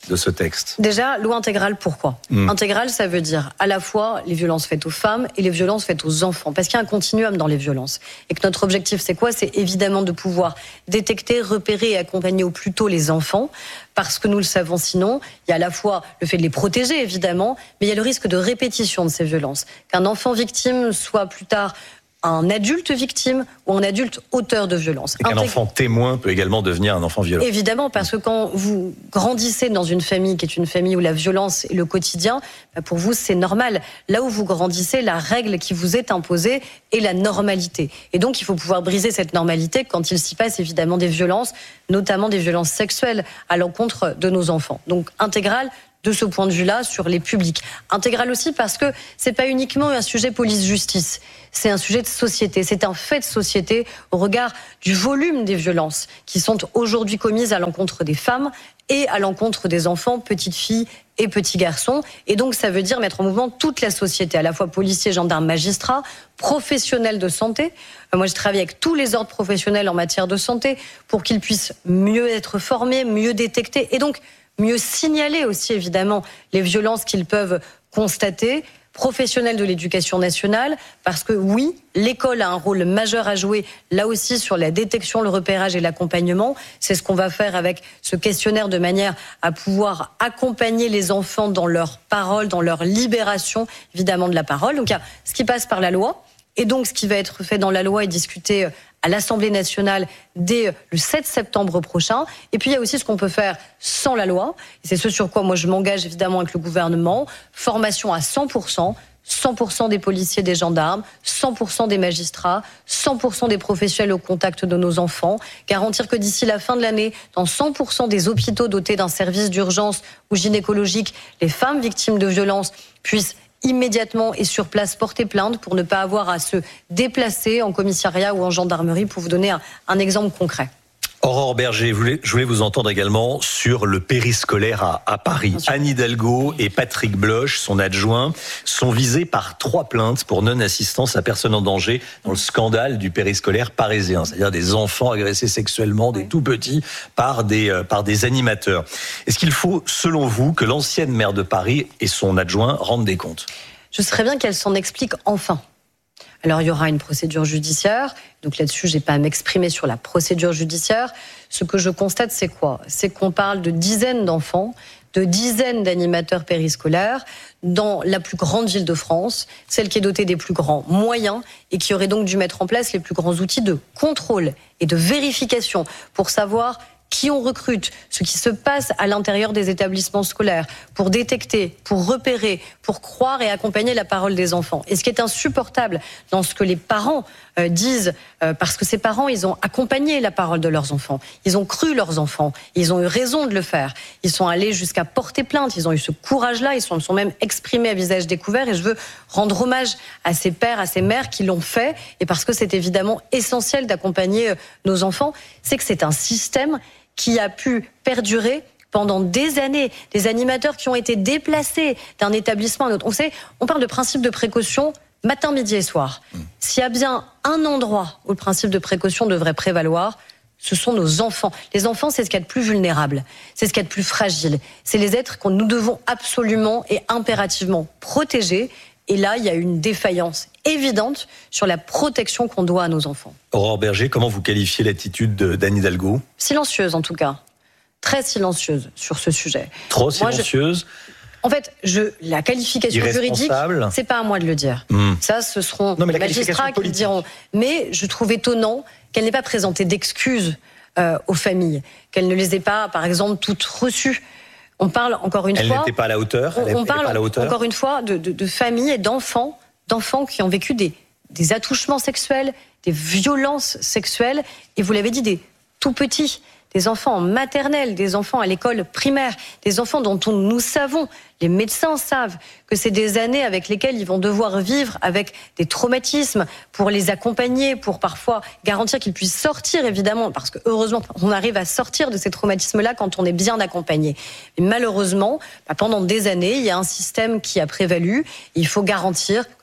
de ce texte? Déjà, loi intégrale, pourquoi ? Intégrale, ça veut dire à la fois les violences faites aux femmes et les violences faites aux enfants. Parce qu'il y a un continuum dans les violences. Et que notre objectif, c'est quoi ? C'est évidemment de pouvoir détecter, repérer et accompagner au plus tôt les enfants. Parce que nous le savons sinon, il y a à la fois le fait de les protéger, évidemment, mais il y a le risque de répétition de ces violences. Qu'un enfant victime soit plus tard un adulte victime ou un adulte auteur de violence. Et qu'un enfant témoin peut également devenir un enfant violent. Évidemment, parce que quand vous grandissez dans une famille qui est une famille où la violence est le quotidien, pour vous, c'est normal. Là où vous grandissez, la règle qui vous est imposée est la normalité. Et donc, il faut pouvoir briser cette normalité quand il s'y passe évidemment des violences, notamment des violences sexuelles à l'encontre de nos enfants. Donc, intégrale, de ce point de vue-là, sur les publics. Intégrale aussi parce que c'est pas uniquement un sujet police-justice, c'est un sujet de société, c'est un fait de société au regard du volume des violences qui sont aujourd'hui commises à l'encontre des femmes et à l'encontre des enfants, petites filles et petits garçons. Et donc ça veut dire mettre en mouvement toute la société, à la fois policiers, gendarmes, magistrats, professionnels de santé. Moi, je travaille avec tous les ordres professionnels en matière de santé pour qu'ils puissent mieux être formés, mieux détecter et donc mieux signaler aussi évidemment les violences qu'ils peuvent constater, professionnels de l'éducation nationale, parce que oui, l'école a un rôle majeur à jouer là aussi sur la détection, le repérage et l'accompagnement. C'est ce qu'on va faire avec ce questionnaire de manière à pouvoir accompagner les enfants dans leur parole, dans leur libération évidemment de la parole. Donc il y a ce qui passe par la loi et donc ce qui va être fait dans la loi et discuté à l'Assemblée nationale dès le 7 septembre prochain. Et puis il y a aussi ce qu'on peut faire sans la loi. Et c'est ce sur quoi moi je m'engage évidemment avec le gouvernement. Formation à 100%. 100% des policiers, des gendarmes, 100% des magistrats, 100% des professionnels au contact de nos enfants. Garantir que d'ici la fin de l'année, dans 100% des hôpitaux dotés d'un service d'urgence ou gynécologique, les femmes victimes de violences puissent immédiatement et sur place porter plainte pour ne pas avoir à se déplacer en commissariat ou en gendarmerie, pour vous donner un exemple concret. Aurore Berger, je voulais vous entendre également sur le périscolaire à Paris. Anne Hidalgo et Patrick Bloch, son adjoint, sont visés par 3 plaintes pour non-assistance à personne en danger dans le scandale du périscolaire parisien. C'est-à-dire des enfants agressés sexuellement, des tout petits, par des animateurs. Est-ce qu'il faut, selon vous, que l'ancienne maire de Paris et son adjoint rendent des comptes ? Je serais bien qu'elle s'en explique enfin. Alors, il y aura une procédure judiciaire. Donc là-dessus, j'ai pas à m'exprimer sur la procédure judiciaire. Ce que je constate, c'est quoi ? C'est qu'on parle de dizaines d'enfants, de dizaines d'animateurs périscolaires dans la plus grande ville de France, celle qui est dotée des plus grands moyens et qui aurait donc dû mettre en place les plus grands outils de contrôle et de vérification pour savoir qui on recrute, ce qui se passe à l'intérieur des établissements scolaires, pour détecter, pour repérer, pour croire et accompagner la parole des enfants. Et ce qui est insupportable dans ce que les parents disent, parce que ces parents, ils ont accompagné la parole de leurs enfants, ils ont cru leurs enfants, ils ont eu raison de le faire, ils sont allés jusqu'à porter plainte, ils ont eu ce courage-là, ils sont même exprimés à visage découvert, et je veux rendre hommage à ces pères, à ces mères qui l'ont fait, et parce que c'est évidemment essentiel d'accompagner nos enfants, c'est que c'est un système qui a pu perdurer pendant des années, des animateurs qui ont été déplacés d'un établissement à un autre. On parle de principe de précaution matin, midi et soir. S'il y a bien un endroit où le principe de précaution devrait prévaloir, ce sont nos enfants. Les enfants, c'est ce qu'il y a de plus vulnérable, c'est ce qu'il y a de plus fragile. C'est les êtres que nous devons absolument et impérativement protéger. Et là, il y a une défaillance évidente sur la protection qu'on doit à nos enfants. Aurore Berger, comment vous qualifiez l'attitude d'Anne Hidalgo ? Silencieuse en tout cas. Très silencieuse sur ce sujet. Trop silencieuse ? En fait, la qualification juridique, c'est pas à moi de le dire. Ça, ce seront les magistrats qui le diront. Mais je trouve étonnant qu'elle n'ait pas présenté d'excuses aux familles, qu'elle ne les ait pas, par exemple, toutes reçues. On parle encore une fois. Elle n'était pas à la hauteur. On parle encore une fois de familles et d'enfants qui ont vécu des attouchements sexuels, des violences sexuelles, et vous l'avez dit, des tout petits, des enfants en maternelle, des enfants à l'école primaire, des enfants dont nous savons, les médecins savent que c'est des années avec lesquelles ils vont devoir vivre avec des traumatismes pour les accompagner, pour parfois garantir qu'ils puissent sortir, évidemment, parce que heureusement, on arrive à sortir de ces traumatismes-là quand on est bien accompagné. Mais malheureusement, pendant des années, il y a un système qui a prévalu. Il faut garantir que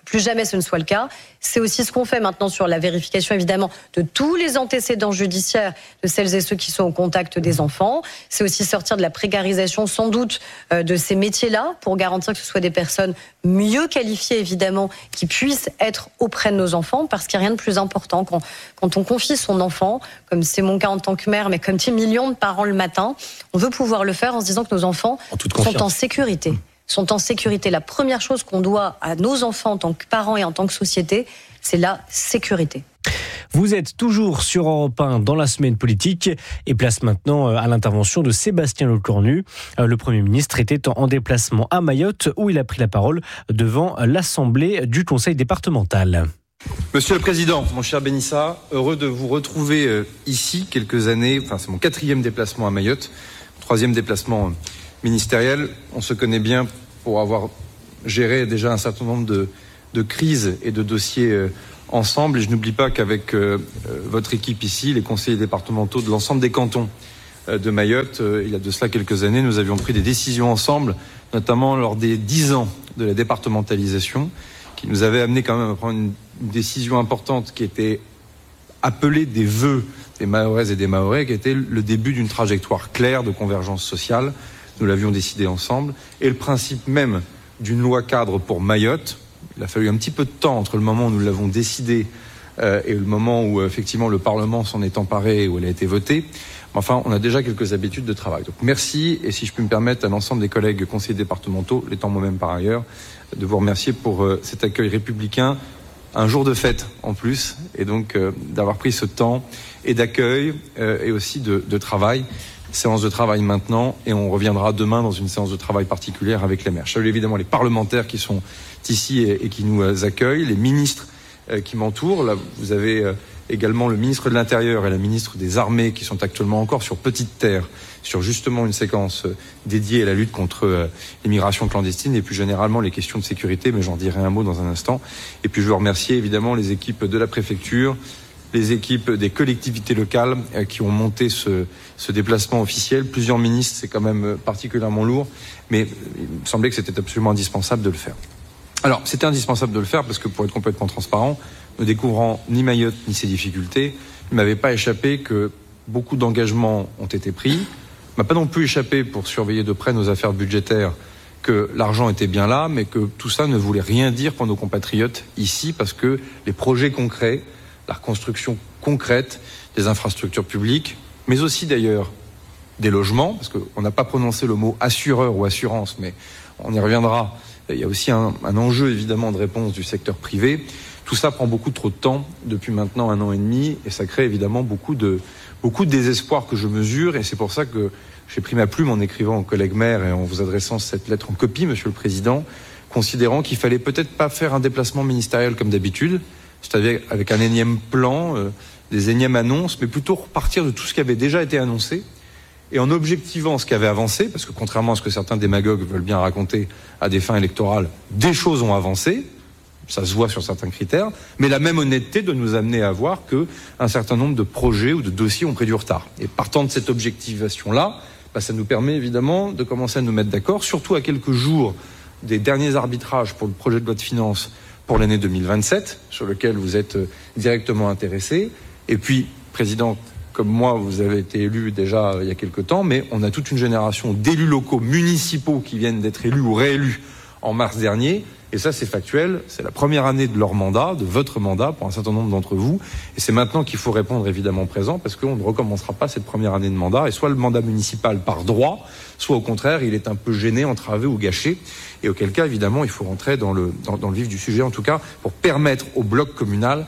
plus jamais ce ne soit le cas. C'est aussi ce qu'on fait maintenant sur la vérification, évidemment, de tous les antécédents judiciaires de celles et ceux qui sont au contact des enfants. C'est aussi sortir de la précarisation, sans doute, de ces métiers-là, pour garantir que ce soit des personnes mieux qualifiées, évidemment, qui puissent être auprès de nos enfants, parce qu'il n'y a rien de plus important quand on confie son enfant, comme c'est mon cas en tant que mère, mais comme des millions de parents le matin, on veut pouvoir le faire en se disant que nos enfants sont en sécurité. Sont en sécurité. La première chose qu'on doit à nos enfants en tant que parents et en tant que société, c'est la sécurité. Vous êtes toujours sur Europe 1 dans la semaine politique et place maintenant à l'intervention de Sébastien Lecornu. Le Premier ministre était en déplacement à Mayotte où il a pris la parole devant l'Assemblée du Conseil départemental. Monsieur le Président, mon cher Benissa, heureux de vous retrouver ici quelques années. C'est mon 4e déplacement à Mayotte, 3e déplacement ministériel. On se connaît bien pour avoir géré déjà un certain nombre de crises et de dossiers ensemble. Et je n'oublie pas qu'avec votre équipe ici, les conseillers départementaux de l'ensemble des cantons de Mayotte, il y a de cela quelques années, nous avions pris des décisions ensemble, notamment lors des 10 ans de la départementalisation, qui nous avait amené quand même à prendre une décision importante qui était appelée des vœux des Mahoraises et des Mahorais, qui était le début d'une trajectoire claire de convergence sociale. Nous l'avions décidé ensemble. Et le principe même d'une loi cadre pour Mayotte, il a fallu un petit peu de temps entre le moment où nous l'avons décidé et le moment où effectivement le Parlement s'en est emparé et où elle a été votée. Enfin, on a déjà quelques habitudes de travail. Donc merci, et si je puis me permettre à l'ensemble des collègues conseillers départementaux, l'étant moi-même par ailleurs, de vous remercier pour cet accueil républicain, un jour de fête en plus, et donc d'avoir pris ce temps et d'accueil et aussi de travail. Séance de travail maintenant, et on reviendra demain dans une séance de travail particulière avec les maires. Je salue évidemment les parlementaires qui sont ici et qui nous accueillent, les ministres qui m'entourent. Là, vous avez également le ministre de l'Intérieur et la ministre des Armées qui sont actuellement encore sur Petite Terre, sur justement une séquence dédiée à la lutte contre l'immigration clandestine et plus généralement les questions de sécurité, mais j'en dirai un mot dans un instant. Et puis je veux remercier évidemment les équipes de la préfecture, les équipes des collectivités locales qui ont monté ce déplacement officiel. Plusieurs ministres, c'est quand même particulièrement lourd, mais il me semblait que c'était absolument indispensable de le faire. Alors, c'était indispensable de le faire parce que, pour être complètement transparent, ne découvrant ni Mayotte ni ses difficultés, il ne m'avait pas échappé que beaucoup d'engagements ont été pris. Il ne m'a pas non plus échappé, pour surveiller de près nos affaires budgétaires, que l'argent était bien là, mais que tout ça ne voulait rien dire pour nos compatriotes ici, parce que les projets concrets, la reconstruction concrète des infrastructures publiques, mais aussi d'ailleurs des logements, parce qu'on n'a pas prononcé le mot assureur ou assurance, mais on y reviendra. Il y a aussi un enjeu évidemment de réponse du secteur privé. Tout ça prend beaucoup trop de temps depuis maintenant 1 an et demi, et ça crée évidemment beaucoup de désespoir que je mesure, et c'est pour ça que j'ai pris ma plume en écrivant aux collègues maires et en vous adressant cette lettre en copie, Monsieur le Président, considérant qu'il fallait peut-être pas faire un déplacement ministériel comme d'habitude, c'est-à-dire avec un énième plan, des énièmes annonces, mais plutôt repartir de tout ce qui avait déjà été annoncé et en objectivant ce qui avait avancé, parce que contrairement à ce que certains démagogues veulent bien raconter à des fins électorales, des choses ont avancé, ça se voit sur certains critères, mais la même honnêteté de nous amener à voir qu'un certain nombre de projets ou de dossiers ont pris du retard. Et partant de cette objectivation-là, ça nous permet évidemment de commencer à nous mettre d'accord, surtout à quelques jours des derniers arbitrages pour le projet de loi de finances pour l'année 2027, sur lequel vous êtes directement intéressé. Et puis, Président, comme moi, vous avez été élu déjà il y a quelque temps, mais on a toute une génération d'élus locaux municipaux qui viennent d'être élus ou réélus en mars dernier. Et ça, c'est factuel. C'est la première année de leur mandat, de votre mandat, pour un certain nombre d'entre vous. Et c'est maintenant qu'il faut répondre évidemment présent, parce qu'on ne recommencera pas cette première année de mandat. Et soit le mandat municipal par droit, soit au contraire, il est un peu gêné, entravé ou gâché. Et auquel cas, évidemment, il faut rentrer dans le vif du sujet, en tout cas, pour permettre au bloc communal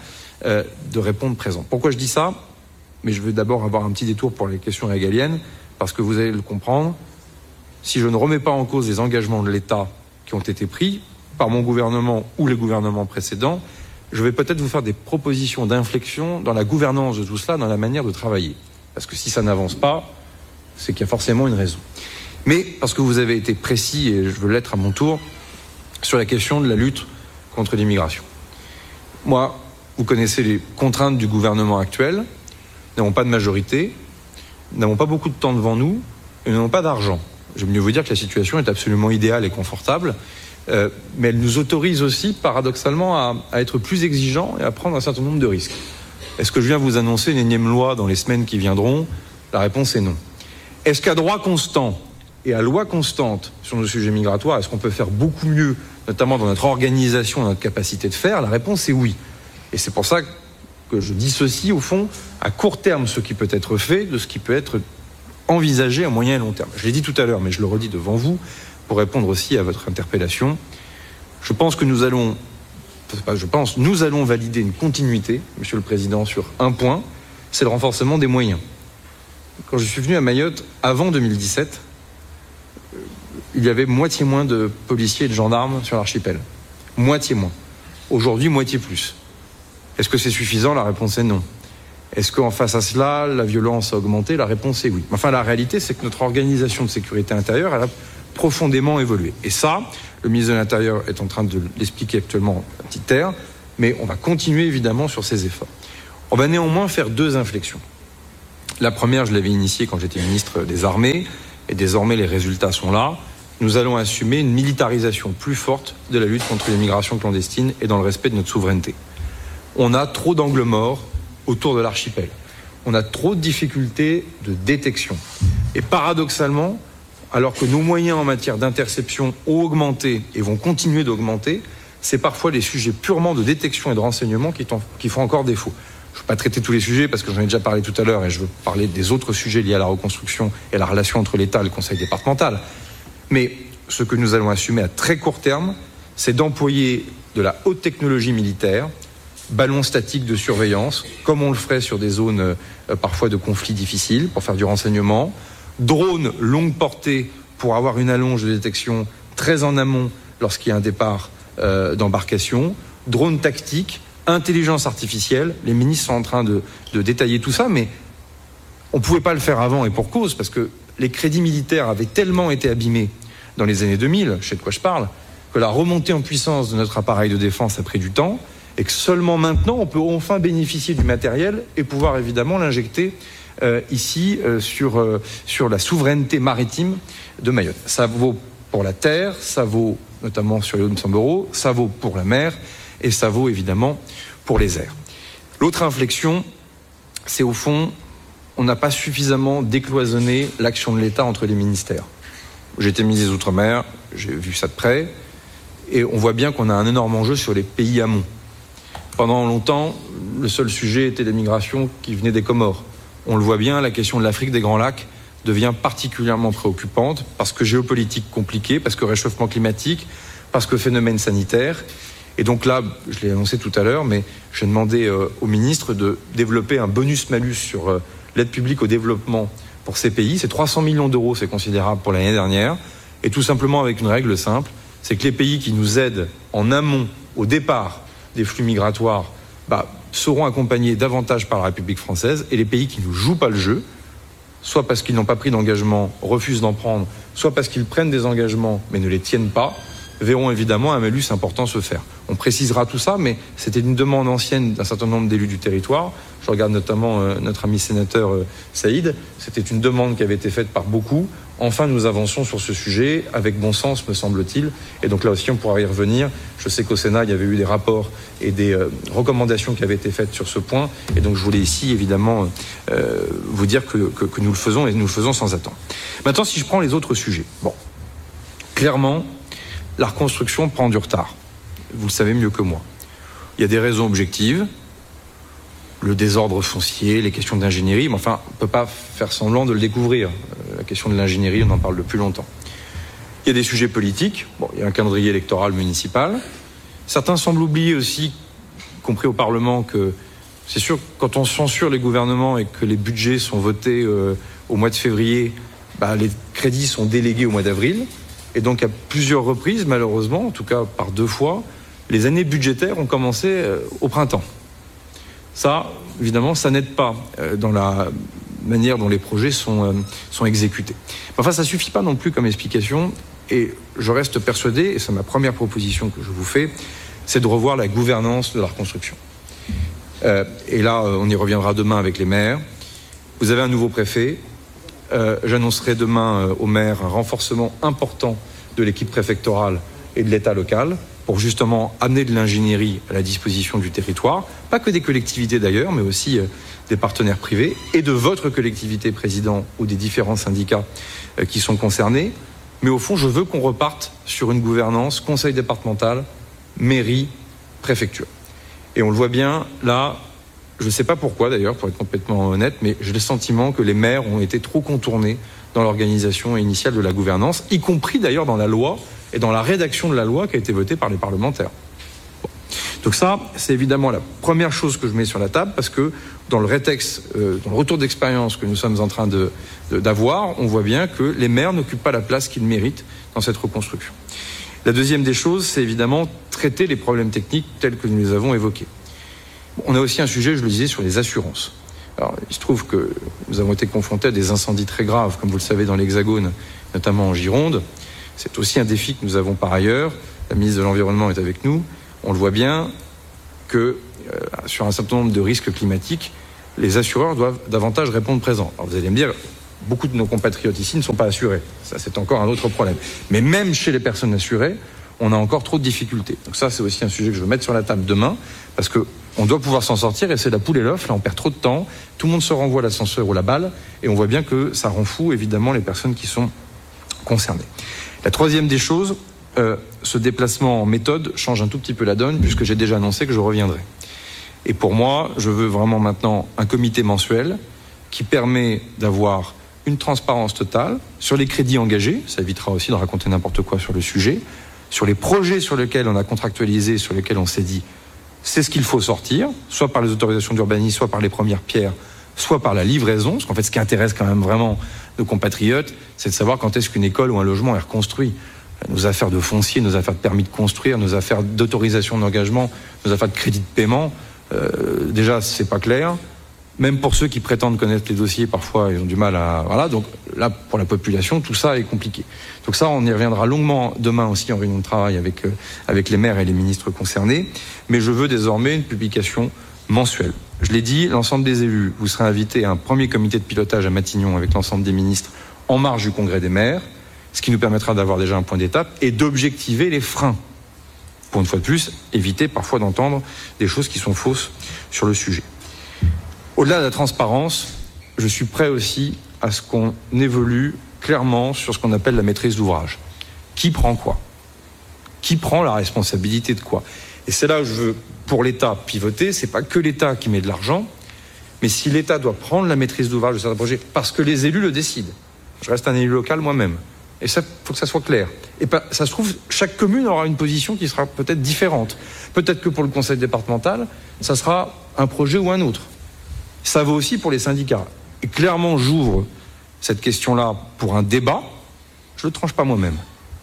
de répondre présent. Pourquoi je dis ça ? Mais je veux d'abord avoir un petit détour pour les questions régaliennes, parce que vous allez le comprendre. Si je ne remets pas en cause les engagements de l'État qui ont été pris par mon gouvernement ou les gouvernements précédents, je vais peut-être vous faire des propositions d'inflexion dans la gouvernance de tout cela, dans la manière de travailler. Parce que si ça n'avance pas, c'est qu'il y a forcément une raison. Mais parce que vous avez été précis, et je veux l'être à mon tour, sur la question de la lutte contre l'immigration. Moi, vous connaissez les contraintes du gouvernement actuel. Nous n'avons pas de majorité, nous n'avons pas beaucoup de temps devant nous, et nous n'avons pas d'argent. J'aime mieux vous dire que la situation est absolument idéale et confortable, mais elle nous autorise aussi, paradoxalement, à être plus exigeants et à prendre un certain nombre de risques. Est-ce que je viens vous annoncer une énième loi dans les semaines qui viendront ? La réponse est non. Est-ce qu'à droit constant et à loi constante sur nos sujets migratoires, est-ce qu'on peut faire beaucoup mieux, notamment dans notre organisation et notre capacité de faire ? La réponse est oui. Et c'est pour ça que je dissocie, au fond, à court terme, ce qui peut être fait de ce qui peut être envisagé à moyen et long terme. Je l'ai dit tout à l'heure, mais je le redis devant vous, pour répondre aussi à votre interpellation. Je pense que nous allons valider une continuité, Monsieur le Président, sur un point, c'est le renforcement des moyens. Quand je suis venu à Mayotte, avant 2017, il y avait moitié moins de policiers et de gendarmes sur l'archipel. Moitié moins. Aujourd'hui, moitié plus. Est-ce que c'est suffisant ? La réponse est non. Est-ce qu'en face à cela, la violence a augmenté ? La réponse est oui. Enfin, la réalité, c'est que notre organisation de sécurité intérieure, elle a profondément évolué. Et ça, le ministre de l'Intérieur est en train de l'expliquer actuellement à petite terre, mais on va continuer évidemment sur ces efforts. On va néanmoins faire 2 inflexions. La première, je l'avais initiée quand j'étais ministre des Armées, et désormais les résultats sont là. Nous allons assumer une militarisation plus forte de la lutte contre l'immigration clandestine et dans le respect de notre souveraineté. On a trop d'angles morts autour de l'archipel. On a trop de difficultés de détection. Et paradoxalement, alors que nos moyens en matière d'interception ont augmenté et vont continuer d'augmenter, c'est parfois les sujets purement de détection et de renseignement qui font encore défaut. Je ne vais pas traiter tous les sujets parce que j'en ai déjà parlé tout à l'heure et je veux parler des autres sujets liés à la reconstruction et à la relation entre l'État et le Conseil départemental. Mais ce que nous allons assumer à très court terme, c'est d'employer de la haute technologie militaire, ballons statiques de surveillance, comme on le ferait sur des zones parfois de conflits difficiles, pour faire du renseignement, drones longue portée pour avoir une allonge de détection très en amont lorsqu'il y a un départ d'embarcation, drones tactiques, intelligence artificielle. Les ministres sont en train de détailler tout ça, mais on ne pouvait pas le faire avant et pour cause, parce que les crédits militaires avaient tellement été abîmés dans les années 2000, je sais de quoi je parle, que la remontée en puissance de notre appareil de défense a pris du temps et que seulement maintenant on peut enfin bénéficier du matériel et pouvoir évidemment l'injecter ici sur la souveraineté maritime de Mayotte. Ça vaut pour la terre, ça vaut notamment sur les Hauts-de-Samboro, ça vaut pour la mer et ça vaut évidemment pour les airs. L'autre inflexion, c'est au fond, on n'a pas suffisamment décloisonné l'action de l'État entre les ministères. J'ai été ministre des Outre-mer, j'ai vu ça de près, et on voit bien qu'on a un énorme enjeu sur les pays amont. Pendant longtemps, le seul sujet était la migration qui venait des Comores. On le voit bien, la question de l'Afrique des Grands Lacs devient particulièrement préoccupante parce que géopolitique compliquée, parce que réchauffement climatique, parce que phénomène sanitaire. Et donc là, je l'ai annoncé tout à l'heure, mais j'ai demandé au ministre de développer un bonus-malus sur l'aide publique au développement pour ces pays. C'est 300 millions d'euros, c'est considérable pour l'année dernière. Et tout simplement avec une règle simple, c'est que les pays qui nous aident en amont, au départ des flux migratoires, seront accompagnés davantage par la République française, et les pays qui ne jouent pas le jeu, soit parce qu'ils n'ont pas pris d'engagement, refusent d'en prendre, soit parce qu'ils prennent des engagements mais ne les tiennent pas, verront évidemment un malus important se faire. On précisera tout ça, mais c'était une demande ancienne d'un certain nombre d'élus du territoire. Je regarde notamment notre ami sénateur Saïd. C'était une demande qui avait été faite par beaucoup. Enfin, nous avançons sur ce sujet avec bon sens, me semble-t-il. Et donc là aussi, on pourra y revenir. Je sais qu'au Sénat, il y avait eu des rapports et des recommandations qui avaient été faites sur ce point. Et donc, je voulais ici, évidemment, vous dire que nous le faisons et nous le faisons sans attendre. Maintenant, si je prends les autres sujets. Bon, clairement, la reconstruction prend du retard. Vous le savez mieux que moi. Il y a des raisons objectives. Le désordre foncier, les questions d'ingénierie, mais enfin, on ne peut pas faire semblant de le découvrir. La question de l'ingénierie, on en parle depuis longtemps. Il y a des sujets politiques. Bon, il y a un calendrier électoral municipal. Certains semblent oublier aussi, y compris au Parlement, que c'est sûr, quand on censure les gouvernements et que les budgets sont votés au mois de février, les crédits sont délégués au mois d'avril. Et donc, à plusieurs reprises, malheureusement, en tout cas par 2 fois, les années budgétaires ont commencé au printemps. Ça, évidemment, ça n'aide pas dans la manière dont les projets sont exécutés. Enfin, ça ne suffit pas non plus comme explication, et je reste persuadé, et c'est ma première proposition que je vous fais, c'est de revoir la gouvernance de la reconstruction. Et là, on y reviendra demain avec les maires. Vous avez un nouveau préfet. J'annoncerai demain aux maires un renforcement important de l'équipe préfectorale et de l'État local pour justement amener de l'ingénierie à la disposition du territoire, pas que des collectivités d'ailleurs, mais aussi des partenaires privés et de votre collectivité, Président, ou des différents syndicats qui sont concernés. Mais au fond, je veux qu'on reparte sur une gouvernance conseil départemental, mairie, préfecture. Et on le voit bien, là, je ne sais pas pourquoi d'ailleurs, pour être complètement honnête, mais j'ai le sentiment que les maires ont été trop contournés dans l'organisation initiale de la gouvernance, y compris d'ailleurs dans la loi et dans la rédaction de la loi qui a été votée par les parlementaires. Bon. Donc ça, c'est évidemment la première chose que je mets sur la table, parce que dans le rétexte, dans le retour d'expérience que nous sommes en train d'avoir, on voit bien que les maires n'occupent pas la place qu'ils méritent dans cette reconstruction. La deuxième des choses, c'est évidemment traiter les problèmes techniques tels que nous les avons évoqués. On a aussi un sujet, je le disais, sur les assurances. Alors, il se trouve que nous avons été confrontés à des incendies très graves, comme vous le savez, dans l'Hexagone, notamment en Gironde. C'est aussi un défi que nous avons par ailleurs. La ministre de l'Environnement est avec nous. On le voit bien que sur un certain nombre de risques climatiques, les assureurs doivent davantage répondre présent. Alors vous allez me dire, beaucoup de nos compatriotes ici ne sont pas assurés. Ça, c'est encore un autre problème. Mais même chez les personnes assurées, on a encore trop de difficultés. Donc ça, c'est aussi un sujet que je veux mettre sur la table demain, parce que on doit pouvoir s'en sortir, et c'est la poule et l'œuf. Là, on perd trop de temps. Tout le monde se renvoie l'ascenseur ou la balle, et on voit bien que ça rend fou, évidemment, les personnes qui sont concernées. La troisième des choses, ce déplacement en méthode change un tout petit peu la donne, puisque j'ai déjà annoncé que je reviendrai. Et pour moi, je veux vraiment maintenant un comité mensuel qui permet d'avoir une transparence totale sur les crédits engagés. Ça évitera aussi de raconter n'importe quoi sur le sujet. Sur les projets sur lesquels on a contractualisé, sur lesquels on s'est dit c'est ce qu'il faut sortir, soit par les autorisations d'urbanisme, soit par les premières pierres, soit par la livraison. Parce qu'en fait, ce qui intéresse quand même vraiment nos compatriotes, c'est de savoir quand est-ce qu'une école ou un logement est reconstruit. Nos affaires de foncier, nos affaires de permis de construire, nos affaires d'autorisation d'engagement, nos affaires de crédit de paiement, déjà, c'est pas clair. Même pour ceux qui prétendent connaître les dossiers, parfois, ils ont du mal à... Voilà, donc là, pour la population, tout ça est compliqué. Donc ça, on y reviendra longuement demain aussi en réunion de travail avec les maires et les ministres concernés. Mais je veux désormais une publication mensuelle. Je l'ai dit, l'ensemble des élus, vous serez invités à un premier comité de pilotage à Matignon avec l'ensemble des ministres en marge du congrès des maires, ce qui nous permettra d'avoir déjà un point d'étape et d'objectiver les freins. Pour une fois de plus, éviter parfois d'entendre des choses qui sont fausses sur le sujet. Au-delà de la transparence, je suis prêt aussi à ce qu'on évolue clairement sur ce qu'on appelle la maîtrise d'ouvrage. Qui prend quoi ? Qui prend la responsabilité de quoi ? Et c'est là où je veux, pour l'État, pivoter. C'est pas que l'État qui met de l'argent, mais si l'État doit prendre la maîtrise d'ouvrage de certains projets, parce que les élus le décident. Je reste un élu local moi-même. Et ça, faut que ça soit clair. Et ça se trouve, chaque commune aura une position qui sera peut-être différente. Peut-être que pour le conseil départemental, ça sera un projet ou un autre. Ça vaut aussi pour les syndicats. Et clairement, j'ouvre cette question-là pour un débat. Je ne le tranche pas moi-même.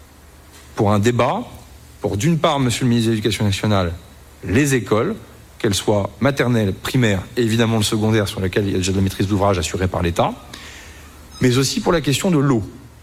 Pour un débat, pour d'une part, monsieur le ministre de l'Éducation nationale, les écoles, qu'elles soient maternelles, primaires et évidemment le secondaire sur lequel il y a déjà de la maîtrise d'ouvrage assurée par l'État, mais aussi pour la question de l'eau.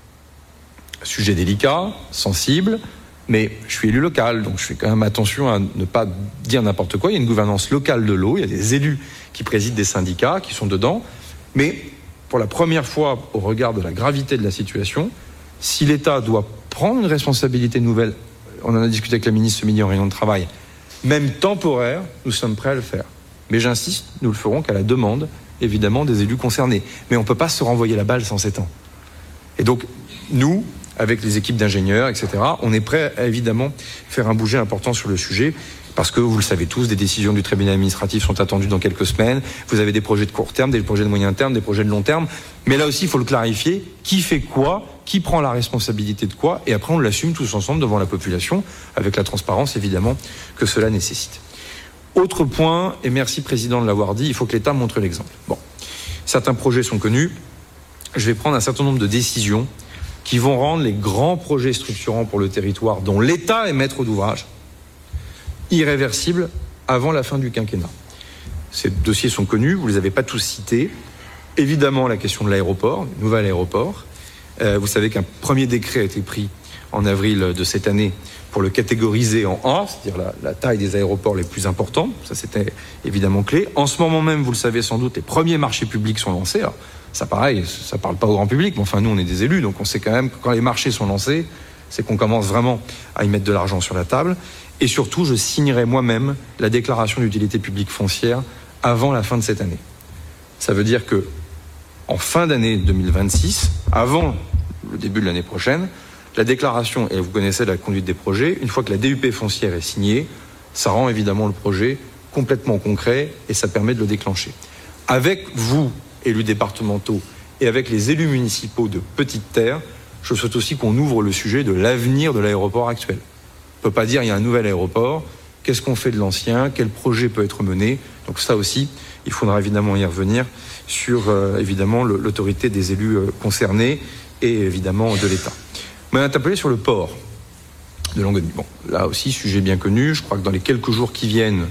Sujet délicat, sensible, mais je suis élu local, donc je fais quand même attention à ne pas dire n'importe quoi. Il y a une gouvernance locale de l'eau, il y a des élus qui président des syndicats, qui sont dedans, mais pour la première fois, au regard de la gravité de la situation, si l'État doit prendre une responsabilité nouvelle, on en a discuté avec la ministre ce midi en réunion de travail, même temporaire, nous sommes prêts à le faire. Mais j'insiste, nous le ferons qu'à la demande, évidemment, des élus concernés. Mais on ne peut pas se renvoyer la balle sans 7 ans. Et donc, nous, avec les équipes d'ingénieurs, etc., on est prêt à évidemment faire un bouger important sur le sujet, parce que, vous le savez tous, des décisions du tribunal administratif sont attendues dans quelques semaines. Vous avez des projets de court terme, des projets de moyen terme, des projets de long terme. Mais là aussi, il faut le clarifier. Qui fait quoi ? Qui prend la responsabilité de quoi ? Et après, on l'assume tous ensemble devant la population, avec la transparence, évidemment, que cela nécessite. Autre point, et merci Président de l'avoir dit, il faut que l'État montre l'exemple. Bon, certains projets sont connus. Je vais prendre un certain nombre de décisions qui vont rendre les grands projets structurants pour le territoire, dont l'État est maître d'ouvrage, irréversibles avant la fin du quinquennat. Ces dossiers sont connus, vous ne les avez pas tous cités. Évidemment, la question de l'aéroport, le nouvel aéroport. Vous savez qu'un premier décret a été pris en avril de cette année pour le catégoriser en A, c'est-à-dire la taille des aéroports les plus importants. Ça, c'était évidemment clé. En ce moment même, vous le savez sans doute, les premiers marchés publics sont lancés. Alors, ça, pareil, ça ne parle pas au grand public, mais enfin, nous, on est des élus, donc on sait quand même que quand les marchés sont lancés, c'est qu'on commence vraiment à y mettre de l'argent sur la table. Et surtout, je signerai moi-même la déclaration d'utilité publique foncière avant la fin de cette année. Ça veut dire que en fin d'année 2026, avant le début de l'année prochaine, la déclaration, et vous connaissez la conduite des projets, une fois que la DUP foncière est signée, ça rend évidemment le projet complètement concret et ça permet de le déclencher. Avec vous, élus départementaux, et avec les élus municipaux de Petite Terre, je souhaite aussi qu'on ouvre le sujet de l'avenir de l'aéroport actuel. On ne peut pas dire il y a un nouvel aéroport, qu'est-ce qu'on fait de l'ancien, quel projet peut être mené. Donc ça aussi, il faudra évidemment y revenir sur évidemment l'autorité des élus concernés et évidemment de l'État. On m'a interpellé sur le port de Longany. Bon, là aussi, sujet bien connu. Je crois que dans les quelques jours qui viennent,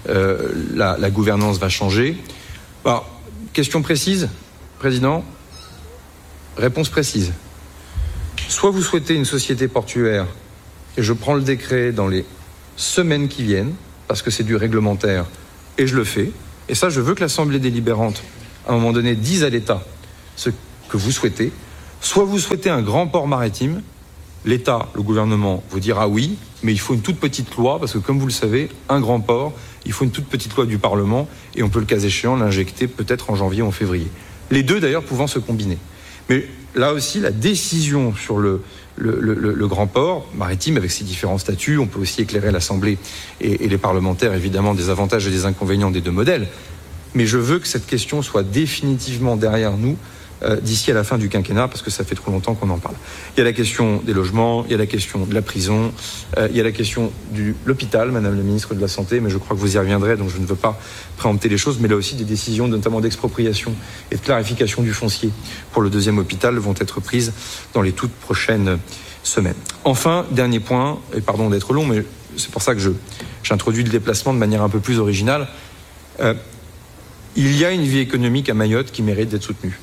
la gouvernance va changer. Alors, question précise, Président. Réponse précise. Soit vous souhaitez une société portuaire, et je prends le décret dans les semaines qui viennent, parce que c'est du réglementaire, et je le fais. Et ça, je veux que l'Assemblée délibérante, à un moment donné, dise à l'État ce que vous souhaitez. Soit vous souhaitez un grand port maritime, l'État, le gouvernement, vous dira oui, mais il faut une toute petite loi, parce que comme vous le savez, un grand port, il faut une toute petite loi du Parlement, et on peut, le cas échéant, l'injecter peut-être en janvier ou en février. Les deux, d'ailleurs, pouvant se combiner. Mais là aussi, la décision sur le grand port maritime, avec ses différents statuts, on peut aussi éclairer l'Assemblée et les parlementaires, évidemment, des avantages et des inconvénients des deux modèles. Mais je veux que cette question soit définitivement derrière nous d'ici à la fin du quinquennat, parce que ça fait trop longtemps qu'on en parle. Il y a la question des logements, il y a la question de la prison, il y a la question de l'hôpital, Madame la Ministre de la Santé, mais je crois que vous y reviendrez, donc je ne veux pas préempter les choses, mais là aussi des décisions, notamment d'expropriation et de clarification du foncier pour le deuxième hôpital, vont être prises dans les toutes prochaines semaines. Enfin, dernier point, et pardon d'être long, mais c'est pour ça que j'introduis le déplacement de manière un peu plus originale. Il y a une vie économique à Mayotte qui mérite d'être soutenue.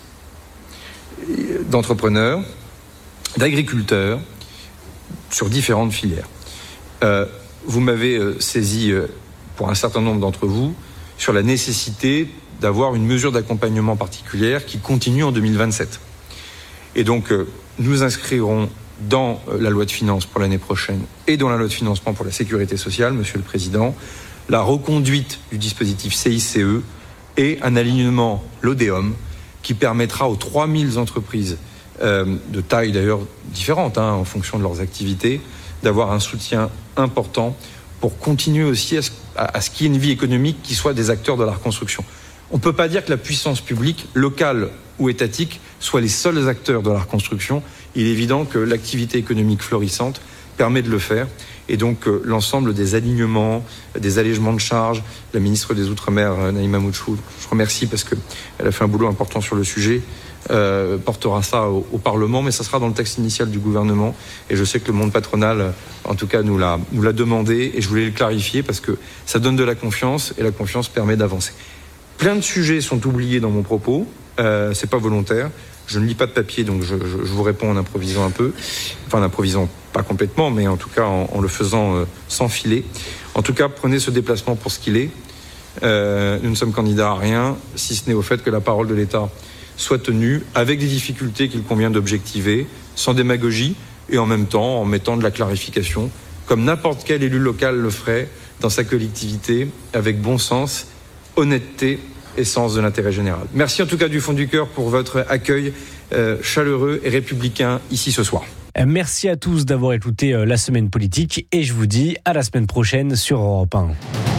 D'entrepreneurs, d'agriculteurs, sur différentes filières. Vous m'avez saisi, pour un certain nombre d'entre vous, sur la nécessité d'avoir une mesure d'accompagnement particulière qui continue en 2027. Et donc, nous inscrirons dans la loi de finances pour l'année prochaine et dans la loi de financement pour la sécurité sociale, Monsieur le Président, la reconduite du dispositif CICE et un alignement LODEOM qui permettra aux 3000 entreprises de taille d'ailleurs différente en fonction de leurs activités, d'avoir un soutien important pour continuer aussi à ce qu'il y ait une vie économique qui soit des acteurs de la reconstruction. On ne peut pas dire que la puissance publique, locale ou étatique, soit les seuls acteurs de la reconstruction. Il est évident que l'activité économique florissante permet de le faire. Et donc l'ensemble des alignements, des allègements de charges, la ministre des Outre-mer, Naïma Moutchou, je remercie parce qu'elle a fait un boulot important sur le sujet, portera ça au Parlement, mais ça sera dans le texte initial du gouvernement. Et je sais que le monde patronal, en tout cas, nous l'a demandé, et je voulais le clarifier parce que ça donne de la confiance, et la confiance permet d'avancer. Plein de sujets sont oubliés dans mon propos, c'est pas volontaire. Je ne lis pas de papier, donc je vous réponds en improvisant un peu. Enfin, en improvisant pas complètement, mais en tout cas en le faisant sans filet. En tout cas, prenez ce déplacement pour ce qu'il est. Nous ne sommes candidats à rien, si ce n'est au fait que la parole de l'État soit tenue, avec des difficultés qu'il convient d'objectiver, sans démagogie, et en même temps en mettant de la clarification, comme n'importe quel élu local le ferait dans sa collectivité, avec bon sens, honnêteté et sens de l'intérêt général. Merci en tout cas du fond du cœur pour votre accueil chaleureux et républicain ici ce soir. Merci à tous d'avoir écouté la semaine politique, et je vous dis à la semaine prochaine sur Europe 1.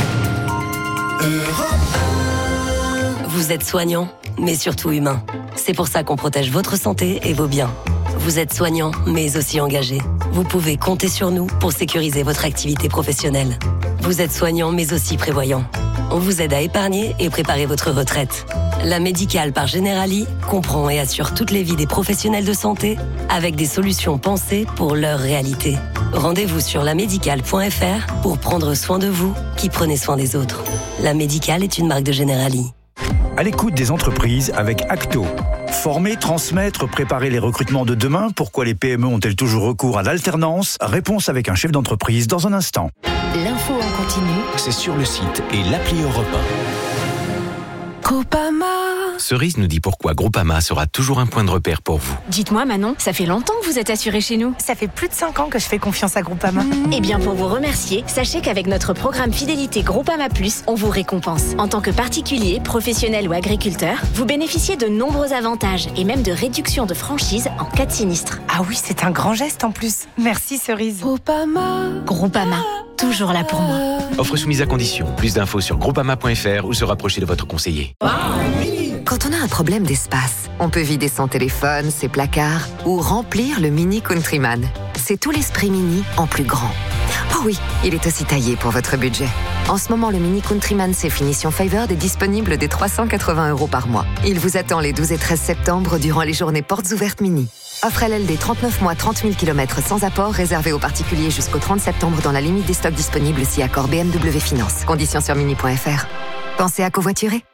Vous êtes soignant, mais surtout humain. C'est pour ça qu'on protège votre santé et vos biens. Vous êtes soignant, mais aussi engagé. Vous pouvez compter sur nous pour sécuriser votre activité professionnelle. Vous êtes soignant, mais aussi prévoyant. On vous aide à épargner et préparer votre retraite. La Médicale par Generali comprend et assure toutes les vies des professionnels de santé avec des solutions pensées pour leur réalité. Rendez-vous sur lamédicale.fr pour prendre soin de vous qui prenez soin des autres. La Médicale est une marque de Generali. À l'écoute des entreprises avec Acto. Former, transmettre, préparer les recrutements de demain. Pourquoi les PME ont-elles toujours recours à l'alternance? Réponse avec un chef d'entreprise dans un instant. L'info en continu, C'est sur le site et l'appli Europe 1. Groupama. Cerise nous dit pourquoi Groupama sera toujours un point de repère pour vous. Dites-moi Manon, ça fait longtemps que vous êtes assurée chez nous. Ça fait plus de 5 ans que je fais confiance à Groupama. Eh bien pour vous remercier, sachez qu'avec notre programme Fidélité Groupama Plus, on vous récompense. En tant que particulier, professionnel ou agriculteur, vous bénéficiez de nombreux avantages et même de réduction de franchise en cas de sinistre. Ah oui, c'est un grand geste en plus. Merci Cerise. Groupama, toujours là pour moi. Offre soumise à condition. Plus d'infos sur groupama.fr ou se rapprocher de votre conseiller. Quand on a un problème d'espace, on peut vider son téléphone, ses placards ou remplir le Mini Countryman. C'est tout l'esprit Mini en plus grand. Oh oui, il est aussi taillé pour votre budget. En ce moment, le Mini Countryman c'est finition Favored est disponible dès 380 € par mois. Il vous attend les 12 et 13 septembre durant les journées portes ouvertes Mini. Offre LLD 39 mois, 30 000 km sans apport, réservé aux particuliers jusqu'au 30 septembre dans la limite des stocks disponibles si accord BMW Finance. Conditions sur mini.fr. Pensez à covoiturer.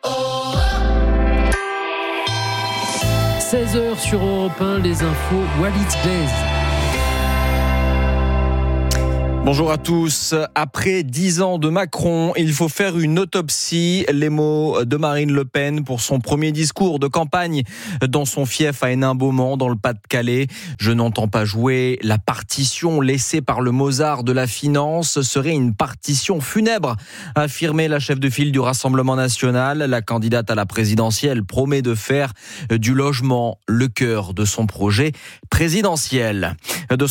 16h sur Europe 1, les infos, Walid Blaise. Bonjour à tous. Après 10 ans de Macron, il faut faire une autopsie. Les mots de Marine Le Pen pour son premier discours de campagne dans son fief à Hénin-Beaumont, dans le Pas-de-Calais. Je n'entends pas jouer. La partition laissée par le Mozart de la finance serait une partition funèbre, a affirmé la chef de file du Rassemblement national. La candidate à la présidentielle promet de faire du logement le cœur de son projet présidentiel. De